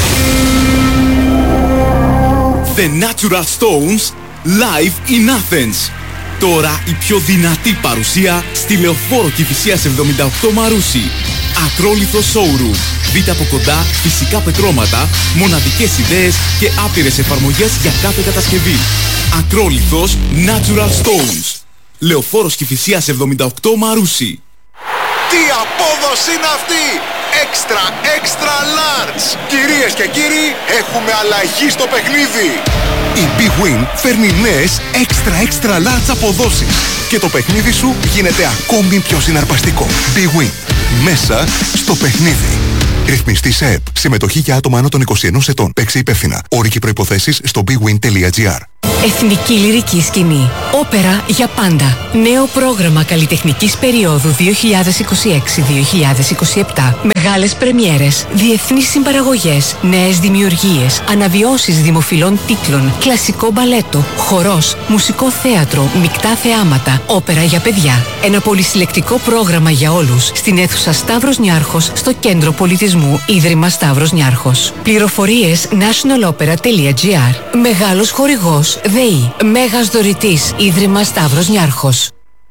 The Natural Stones live in Athens. Τώρα η πιο δυνατή παρουσία στη Λεωφόρο Κηφισίας εβδομήντα οκτώ Μαρούσι. Ακρόλιθο showroom. Δείτε από κοντά φυσικά πετρώματα, μοναδικές ιδέες και άπειρες εφαρμογές για κάθε κατασκευή. Ακρόλιθος Natural Stones. Λεωφόρος Κηφισίας εβδομήντα οκτώ Μαρούσι. Τι απόδοση είναι αυτή! Extra, extra large! Κυρίες και κύριοι, έχουμε αλλαγή στο παιχνίδι! Η Big Win φέρνει νέες extra, extra large αποδόσεις και το παιχνίδι σου γίνεται ακόμη πιο συναρπαστικό. Big Win. Μέσα στο παιχνίδι. Ρυθμιστή ΕΕΠ. Συμμετοχή για άτομα άνω των είκοσι ενός ετών. Παίξε υπεύθυνα. Όροι και προϋποθέσεις στο big win τελεία gr. Εθνική Λυρική Σκηνή. Όπερα για πάντα. Νέο πρόγραμμα καλλιτεχνικής περίοδου δύο χιλιάδες είκοσι έξι με δύο χιλιάδες είκοσι επτά. Μεγάλες πρεμιέρες, διεθνείς συμπαραγωγές, νέες δημιουργίες, αναβιώσεις δημοφιλών τίτλων, κλασικό μπαλέτο, χορός, μουσικό θέατρο, μεικτά θεάματα, όπερα για παιδιά. Ένα πολυσυλλεκτικό πρόγραμμα για όλους στην αίθουσα Σταύρος Νιάρχος στο Κέντρο Πολιτισμού Ίδρυμα Σταύρος Νιάρχος. Πληροφορίες national opera τελεία gr. Μεγάλος χορηγός ΔΕΗ. Μέγας δωρητής Ίδρυμα Σταύρος Νιάρχος.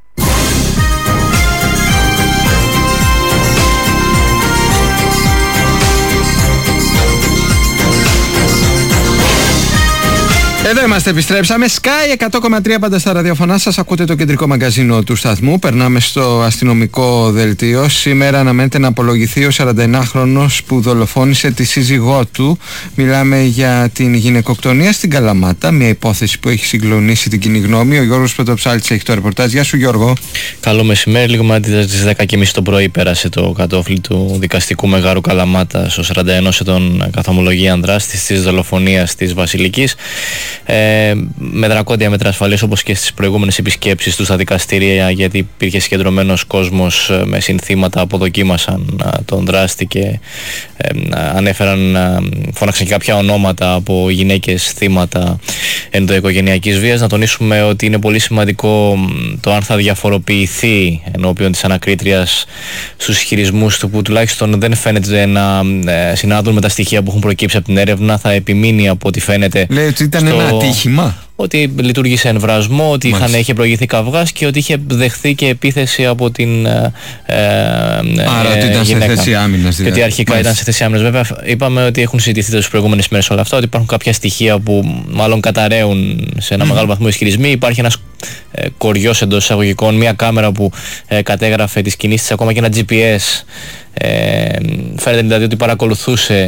Εδώ είμαστε, επιστρέψαμε. Sky εκατό κόμμα τρία πάντα στα ραδιοφωνά σας. Ακούτε το κεντρικό μαγκαζίνο του σταθμού. Περνάμε στο αστυνομικό δελτίο. Σήμερα αναμένεται να απολογηθεί ο σαρανταεννάχρονος που δολοφόνησε τη σύζυγό του. Μιλάμε για την γυναικοκτονία στην Καλαμάτα. Μια υπόθεση που έχει συγκλονίσει την κοινή γνώμη. Ο Γιώργος Πρωτοψάλτης έχει το ρεπορτάζ. Γεια σου, Γιώργο. Καλό μεσημέρι. Λίγο μετά τις δέκα και μισή το πρωί πέρασε το κατόφλι του δικαστικού μεγάρου Καλαμάτας ο σαρανταενός ετών καθομολογία δράστης της δολοφονίας της Βασιλικής. Ε, με δρακόντια μέτρα ασφαλείας, όπως και στις προηγούμενες επισκέψεις του στα δικαστήρια, γιατί υπήρχε συγκεντρωμένος κόσμος με συνθήματα, αποδοκίμασαν α, τον δράστη και ε, ανέφεραν, α, φώναξαν και κάποια ονόματα από γυναίκες θύματα ενδοοικογενειακής βίας. Να τονίσουμε ότι είναι πολύ σημαντικό το αν θα διαφοροποιηθεί ενώπιον της ανακρίτριας στους ισχυρισμούς του, που τουλάχιστον δεν φαίνεται να ε, συνάδουν με τα στοιχεία που έχουν προκύψει από την έρευνα. Θα επιμείνει από ό,τι φαίνεται. Λέει ότι ήταν στο... ένα ατύχημα. Ότι λειτουργήσε εν βρασμό, ότι είχαν, είχε προηγηθεί καυγάς και ότι είχε δεχθεί και επίθεση από την ε, Άρα ότι ήταν γυναίκα. Σε θέση άμυνας δηλαδή. Και ότι αρχικά Μάλιστα. ήταν σε θέση άμυνας. Βέβαια είπαμε ότι έχουν συζητηθεί τις προηγούμενες μέρες όλα αυτά, ότι υπάρχουν κάποια στοιχεία που μάλλον καταραίουν σε ένα mm. μεγάλο βαθμό ισχυρισμοί. Υπάρχει ένας ε, κοριός εντός εισαγωγικών, μια κάμερα που ε, κατέγραφε τις κινήσεις, ακόμα και ένα τζι πι ες. Ε, φαίνεται δηλαδή ότι παρακολουθούσε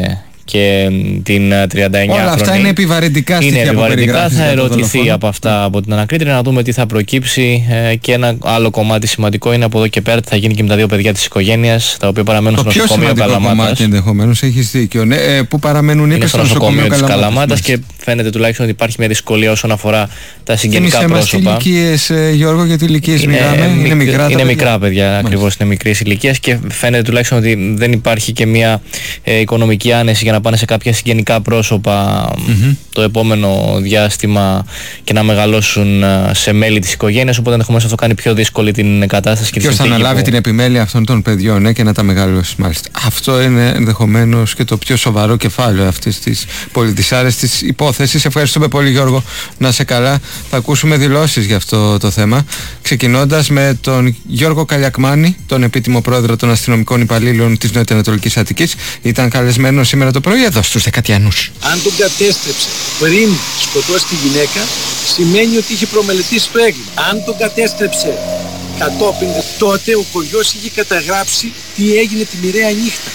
και την τριάντα εννιά Όλα αυτά είναι επιβαρυντικά στοιχεία. Είναι επιβαρυντικά, θα ερωτηθεί από αυτά από την ανακρίτρια, να δούμε τι θα προκύψει. Ε, και ένα άλλο κομμάτι σημαντικό είναι από εδώ και πέρα τι θα γίνει και με τα δύο παιδιά της οικογένειας, τα οποία παραμένουν στο νοσοκομείο Καλαμάτας. Το πιο σημαντικό ενδεχομένως, έχεις δίκιο, ναι, ε, που παραμένουν είναι στο νοσοκομείο της Καλαμάτας, Καλαμάτας και φαίνεται τουλάχιστον ότι υπάρχει μια δυσκολία όσον αφορά τα συγγενικά πρόσωπα. Τι ηλικίες, Γιώργο, γιατί ηλικίες μιλάμε? Είναι, είναι μικρά, είναι παιδιά. μικρά παιδιά, ακριβώς, είναι μικρής ηλικίας και φαίνεται τουλάχιστον ότι δεν υπάρχει και μια ε, οικονομική άνεση για να πάνε σε κάποια συγγενικά πρόσωπα mm-hmm. το επόμενο διάστημα και να μεγαλώσουν σε μέλη της οικογένειας, οπότε ενδεχομένως αυτό κάνει πιο δύσκολη την κατάσταση και τη συνθήκη. Ποιος θα αναλάβει που... την επιμέλεια αυτών των παιδιών, ναι, και να τα μεγαλώσει μάλιστα. Αυτό είναι ενδεχομένως και το πιο σοβαρό κεφάλαιο αυτής της πολιτισάρεστης υπόθεσης. Ευχαριστούμε πολύ, Γιώργο, να σε καλά. Θα ακούσουμε δηλώσεις για αυτό το θέμα, ξεκινώντας με τον Γιώργο Καλιακμάνη, τον επίτιμο πρόεδρο των αστυνομικών υπαλλήλων της Νοτιοανατολικής Αττικής. Ήταν καλεσμένο σήμερα το πρωί εδώ στους Δεκατιανούς. Αν τον κατέστρεψε πριν σκοτώσει τη γυναίκα, σημαίνει ότι είχε προμελετήσει το έγκλημα. Αν τον κατέστρεψε κατόπιν, τότε ο κοριός είχε καταγράψει τι έγινε τη μοιραία νύχτα.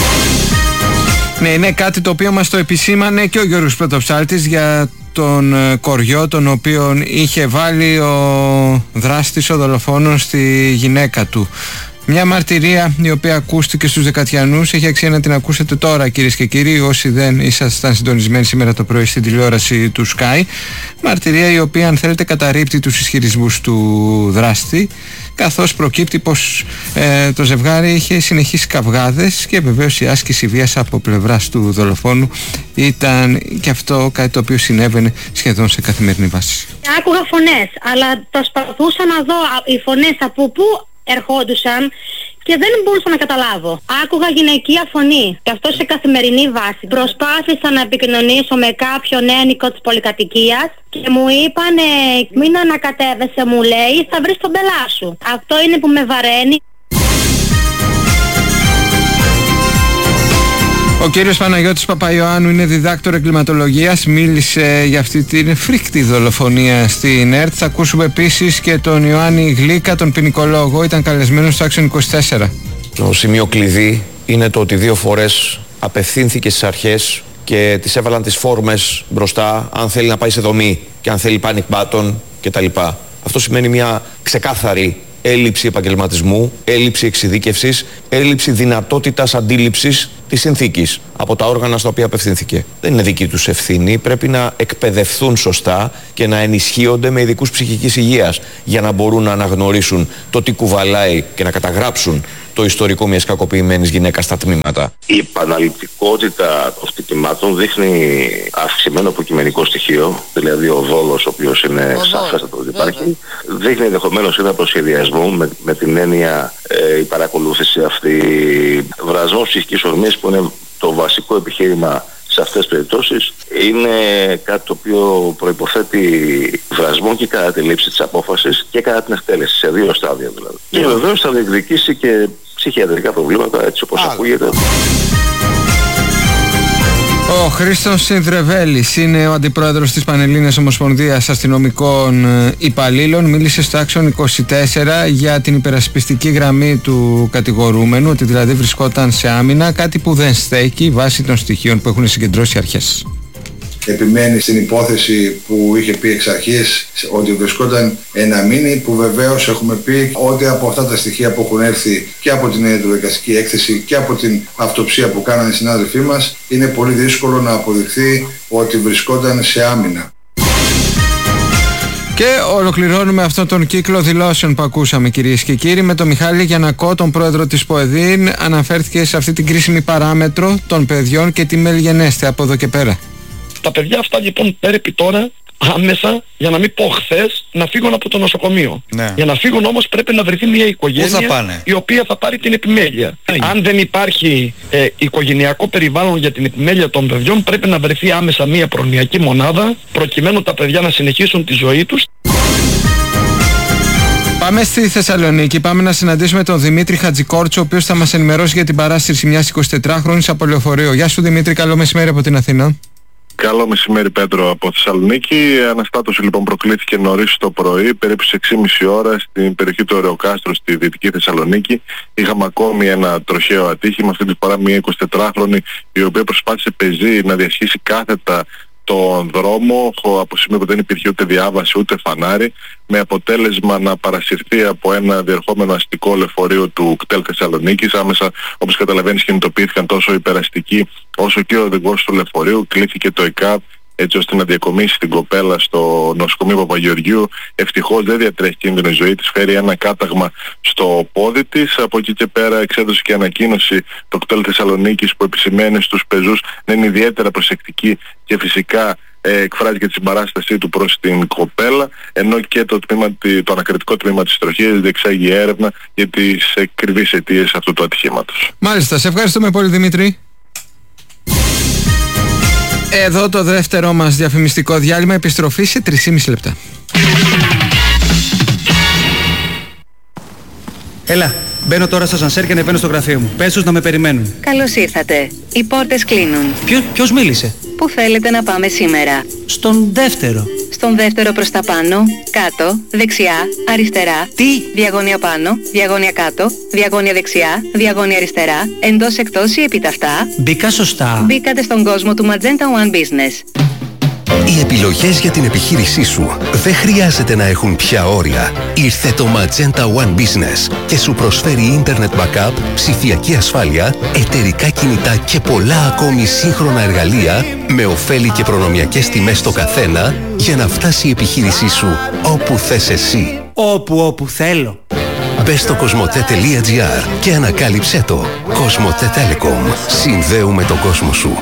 Ναι, είναι κάτι το οποίο μας το επισήμανε και ο Γιώργος Πρωτοψάλτης για τον κοριό τον οποίον είχε βάλει ο δράστης, ο δολοφόνος, στη γυναίκα του. Μια μαρτυρία η οποία ακούστηκε στους Δεκατιανούς, έχει αξία να την ακούσετε τώρα, κυρίες και κύριοι, όσοι δεν ήσασταν συντονισμένοι σήμερα το πρωί στην τηλεόραση του Sky. Μαρτυρία η οποία, αν θέλετε, καταρρίπτει τους ισχυρισμούς του δράστη, καθώς προκύπτει πως ε, το ζευγάρι είχε συνεχείς καυγάδες και βεβαίως η άσκηση βίας από πλευράς του δολοφόνου ήταν και αυτό κάτι το οποίο συνέβαινε σχεδόν σε καθημερινή βάση. Άκουγα φωνές, αλλά προσπαθούσα να δω οι φωνές από πού ερχόντουσαν και δεν μπορούσα να καταλάβω. Άκουγα γυναικεία φωνή και αυτό σε καθημερινή βάση. Προσπάθησα να επικοινωνήσω με κάποιον ένικο της πολυκατοικίας και μου είπαν ε, μην ανακατεύεσαι, μου λέει, θα βρεις τον πελά σου. Αυτό είναι που με βαραίνει. Ο κύριος Παναγιώτης Παπαϊωάννου είναι διδάκτορ εγκληματολογίας, μίλησε για αυτή την φρικτή δολοφονία στην ΕΡΤ. Θα ακούσουμε επίσης και τον Ιωάννη Γλίκα, τον ποινικολόγο, ήταν καλεσμένος στο Action είκοσι τέσσερα. Το σημείο κλειδί είναι το ότι δύο φορές απευθύνθηκε στις αρχές και τις έβαλαν τις φόρμες μπροστά, αν θέλει να πάει σε δομή και αν θέλει panic button κτλ. Αυτό σημαίνει μια ξεκάθαρη έλλειψη επαγγελματισμού, έλλειψη εξειδίκευσης, έλλειψη δυνατότητας αντίληψης της συνθήκης από τα όργανα στα οποία απευθύνθηκε. Δεν είναι δική τους ευθύνη, πρέπει να εκπαιδευθούν σωστά και να ενισχύονται με ειδικούς ψυχικής υγείας για να μπορούν να αναγνωρίσουν το τι κουβαλάει και να καταγράψουν το ιστορικό μιας κακοποιημένης γυναίκας στα τμήματα. Η επαναληπτικότητα των χτυπημάτων δείχνει αυξημένο αποκειμενικό στοιχείο, δηλαδή ο δόλος, ο οποίος είναι σαφέστατο ότι υπάρχει, δείχνει ενδεχομένως ένα προσχεδιασμό με, με την έννοια ε, η παρακολούθηση αυτή, βρασμός ψυχικής ορμής που είναι το βασικό επιχείρημα σε αυτές τις περιπτώσεις, είναι κάτι το οποίο προϋποθέτει βρασμό και κατά τη λήψη της απόφασης και κατά την εκτέλεση, σε δύο στάδια δηλαδή. Yeah. Και βεβαίως θα διεκδικήσει και ψυχιατρικά προβλήματα, έτσι όπως ah. ακούγεται. Ο Χρήστος Συνδρεβέλης είναι ο αντιπρόεδρος της Πανελλήνιας Ομοσπονδίας Αστυνομικών Υπαλλήλων. Μίλησε στο Action είκοσι τέσσερα για την υπερασπιστική γραμμή του κατηγορούμενου, ότι δηλαδή βρισκόταν σε άμυνα, κάτι που δεν στέκει βάσει των στοιχείων που έχουν συγκεντρώσει οι αρχές. Επιμένει στην υπόθεση που είχε πει εξ αρχής ότι βρισκόταν ένα μήνυ, που βεβαίως έχουμε πει ότι από αυτά τα στοιχεία που έχουν έρθει και από την ιατροδικαστική έκθεση και από την αυτοψία που κάνανε οι συνάδελφοί μας, είναι πολύ δύσκολο να αποδειχθεί ότι βρισκόταν σε άμυνα. Και ολοκληρώνουμε αυτόν τον κύκλο δηλώσεων που ακούσαμε, κυρίες και κύριοι, με τον Μιχάλη Γιαννακό, τον πρόεδρο της ΠΟΕΔΗΝ. Αναφέρθηκε σε αυτή την κρίσιμη παράμετρο των παιδιών και τι μελγενέστε από εδώ και πέρα. Τα παιδιά αυτά λοιπόν πρέπει τώρα άμεσα, για να μην πω χθες, να φύγουν από το νοσοκομείο. Ναι. Για να φύγουν όμως πρέπει να βρεθεί μια οικογένεια η οποία θα πάρει την επιμέλεια. Ναι. Αν δεν υπάρχει ε, οικογενειακό περιβάλλον για την επιμέλεια των παιδιών, πρέπει να βρεθεί άμεσα μια προνοιακή μονάδα προκειμένου τα παιδιά να συνεχίσουν τη ζωή τους. Πάμε στη Θεσσαλονίκη, πάμε να συναντήσουμε τον Δημήτρη Χατζικόρτσο, ο οποίος θα μας ενημερώσει για την παράσταση μιας εικοσιτετράχρονης από λεωφορείο. Γεια σου Δημήτρη, καλό μεσημέρι από την Αθήνα. Καλό μεσημέρι, Πέτρο από Θεσσαλονίκη. Η αναστάτωση λοιπόν προκλήθηκε νωρίς το πρωί, περίπου στις έξι και μισή ώρα στην περιοχή του Ωρεοκάστρου στη Δυτική Θεσσαλονίκη. Είχαμε ακόμη ένα τροχαίο ατύχημα, αυτή τη φορά μια εικοσιτετράχρονη η οποία προσπάθησε πεζή να διασχίσει κάθετα τον δρόμο από σημείο που δεν υπήρχε ούτε διάβαση ούτε φανάρι, με αποτέλεσμα να παρασυρθεί από ένα διερχόμενο αστικό λεωφορείο του ΚΤΕΛ Θεσσαλονίκης. Άμεσα, όπως καταλαβαίνεις, κινητοποιήθηκαν τόσο οι περαστικοί όσο και ο οδηγός του λεωφορείου. Κλήθηκε το ΕΚΑΒ έτσι ώστε να διακομίσει την κοπέλα στο νοσοκομείο Παπαγεωργίου. Ευτυχώς δεν διατρέχει κίνδυνο η ζωή της, φέρει ένα κάταγμα στο πόδι της. Από εκεί και πέρα εξέδωσε και ανακοίνωση το ΚΤΕΛ Θεσσαλονίκης που επισημαίνει στους πεζούς να είναι ιδιαίτερα προσεκτικοί και φυσικά ε, εκφράζει και τη συμπαράστασή του προς την κοπέλα, ενώ και το, τμήμα, το ανακριτικό τμήμα της τροχίας διεξάγει έρευνα για τις ακριβείς αιτίες αυτού του ατυχήματος. Μάλιστα, σε ευχαριστούμε πολύ, Δημήτρη. Εδώ το δεύτερό μας διαφημιστικό διάλειμμα, επιστροφή σε τρία και μισό λεπτά. Έλα, μπαίνω τώρα στο σανσέρ και ανεβαίνω στο γραφείο μου. Πες τους να με περιμένουν. Καλώς ήρθατε. Οι πόρτες κλείνουν. Ποιο, ποιος μίλησε? Πού θέλετε να πάμε σήμερα? Στον δεύτερο. Στον δεύτερο προς τα πάνω, κάτω, δεξιά, αριστερά. Τι? Διαγώνια πάνω, διαγώνια κάτω, διαγώνια δεξιά, διαγώνια αριστερά, εντός εκτός ή επιταυτά. Μπήκα σωστά. Μπήκατε στον κόσμο του Magenta One Business. Οι επιλογές για την επιχείρησή σου δεν χρειάζεται να έχουν πια όρια. Ήρθε το Magenta One Business και σου προσφέρει Internet Backup, ψηφιακή ασφάλεια, εταιρικά κινητά και πολλά ακόμη σύγχρονα εργαλεία με ωφέλη και προνομιακές τιμές στο καθένα για να φτάσει η επιχείρησή σου όπου θες εσύ. Όπου όπου θέλω. Μπες στο κοσμοτέ.gr και ανακάλυψέ το. Κοσμοτέ Telecom. Συνδέουμε τον κόσμο σου.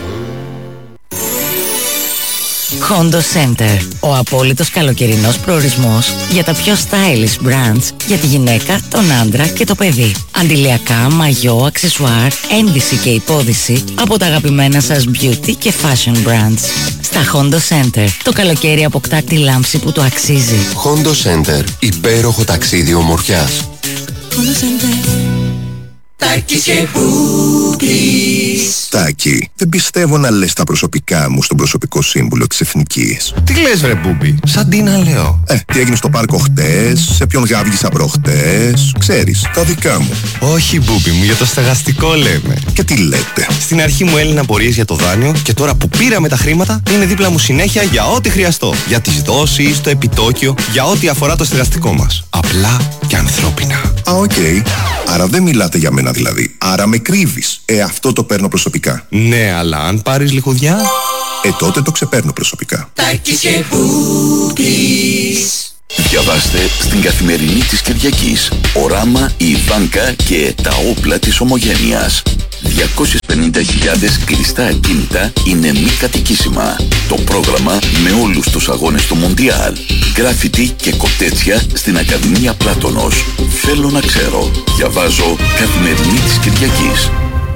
Hondo Center. Ο απόλυτος καλοκαιρινός προορισμός για τα πιο stylish brands για τη γυναίκα, τον άντρα και το παιδί. Αντιλιακά, μαγιό, αξεσουάρ, ένδυση και υπόδυση από τα αγαπημένα σας beauty και fashion brands. Στα Hondo Center το καλοκαίρι αποκτά τη λάμψη που το αξίζει. Hondo Center. Υπέροχο ταξίδι ομορφιάς. Hondo Center. Τάκης και Μπούμπης. Τάκη, δεν πιστεύω να λες τα προσωπικά μου στον προσωπικό σύμβουλο της Εθνικής. Τι λες βρε Μπούμπη, σαν τι να λέω. Ε, τι έγινε στο πάρκο χτες, σε ποιον γάβγισα προχτές, ξέρεις, τα δικά μου. Όχι Μπούμπη μου, για το στεγαστικό λέμε. Και τι λέτε. Στην αρχή μου έλυναν απορίες για το δάνειο και τώρα που πήραμε τα χρήματα είναι δίπλα μου συνέχεια για ό,τι χρειαστώ. Για τις δόσεις, το επιτόκιο, για ό,τι αφορά το στεγαστικό μας. Απλά και ανθρώπινα. Α, οκ. Okay. Άρα δεν μιλάτε για μένα δηλαδή. Άρα με κρύβεις. Ε, αυτό το παίρνω προσωπικά. Ναι, αλλά αν πάρεις λιχουδιά... Ε, τότε το ξεπαίρνω προσωπικά. Τάκης και Μπούμπης. Διαβάστε στην Καθημερινή της Κυριακής. Ο Ράμα, η Ιβάνκα και τα όπλα της ομογένειας. διακόσιες πενήντα χιλιάδες κλειστά ακίνητα είναι μη κατοικήσιμα. Το πρόγραμμα με όλους τους αγώνες του Μουντιάλ. Γκράφιτι και κοτέτσια στην Ακαδημία Πλάτωνος. Θέλω να ξέρω. Διαβάζω Καθημερινή της Κυριακής.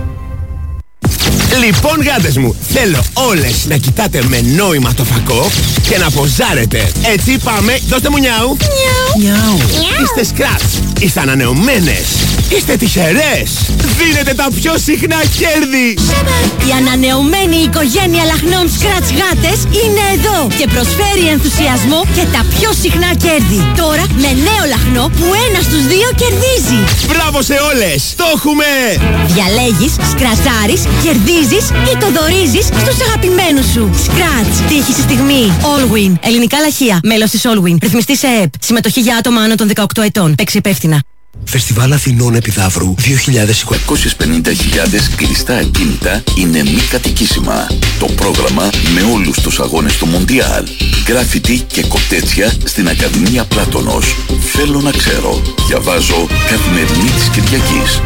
Λοιπόν γάτες μου, θέλω όλες να κοιτάτε με νόημα το φακό και να ποζάρετε. Έτσι πάμε, δώστε μου νιάου. Νιάου. Είστε σκράτς, είστε ανανεωμένες, είστε τυχερές. Δίνετε τα πιο συχνά κέρδη. Η ανανεωμένη οικογένεια λαχνών σκράτς γάτες είναι εδώ και προσφέρει ενθουσιασμό και τα πιο συχνά κέρδη. Τώρα με νέο λαχνό που ένα στους δύο κερδίζει. Μπράβο σε όλες, το έχουμε. Διαλέγεις, σκρατζάρεις, κερδίζεις ή το δωρίζεις στους αγαπημένους σου. Scratch. Τύχη στη στιγμή. Allwin. Ελληνικά λαχεία. Μέλος της Allwin. Ρυθμιστής ΕΕΠ. Συμμετοχή για άτομα άνω των δεκαοκτώ ετών. Παίξει υπεύθυνα. Φεστιβάλ Αθηνών Επιδαύρου δύο χιλιάδες είκοσι. διακόσιες πενήντα χιλιάδες κλειστά ακίνητα είναι μη κατοικήσιμα. Το πρόγραμμα με όλους τους αγώνες του Μουντιάλ. Γκράφιτι και κοτέτσια στην Ακαδημία Πλάτωνος. Θέλω να ξέρω. Διαβάζω Καθημερινή της Κυριακής.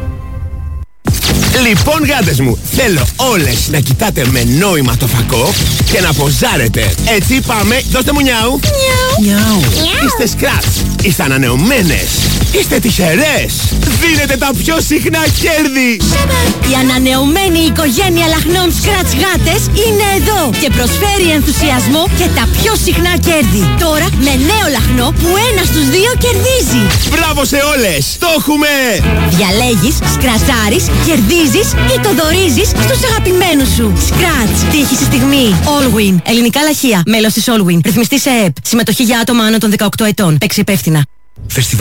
Λοιπόν γάτες μου, θέλω όλες να κοιτάτε με νόημα το φακό και να ποζάρετε. Έτσι πάμε, δώστε μου νιάου. Νιάου. Είστε σκράτς, είστε ανανεωμένες, είστε τυχερές. Δίνετε τα πιο συχνά κέρδη. Η ανανεωμένη οικογένεια λαχνών σκράτς γάτες είναι εδώ ευρώ και προσφέρει ενθουσιασμό και τα πιο συχνά κέρδη. Τώρα με νέο λαχνό που ένα στους δύο κερδίζει. Μπράβο σε όλες! Το έχουμε! Διαλέγεις, σκρατσάρεις, κερδίζεις ή το δωρίζεις στους αγαπημένους σου. Scratch. Τύχη στη στιγμή. Allwin. Ελληνικά λαχεία. Μέλος της Allwin. Ρυθμιστής ΕΕΠ. Συμμετοχή για άτομα άνω των δεκαοκτώ ετών. Παίξε υπεύθυνα.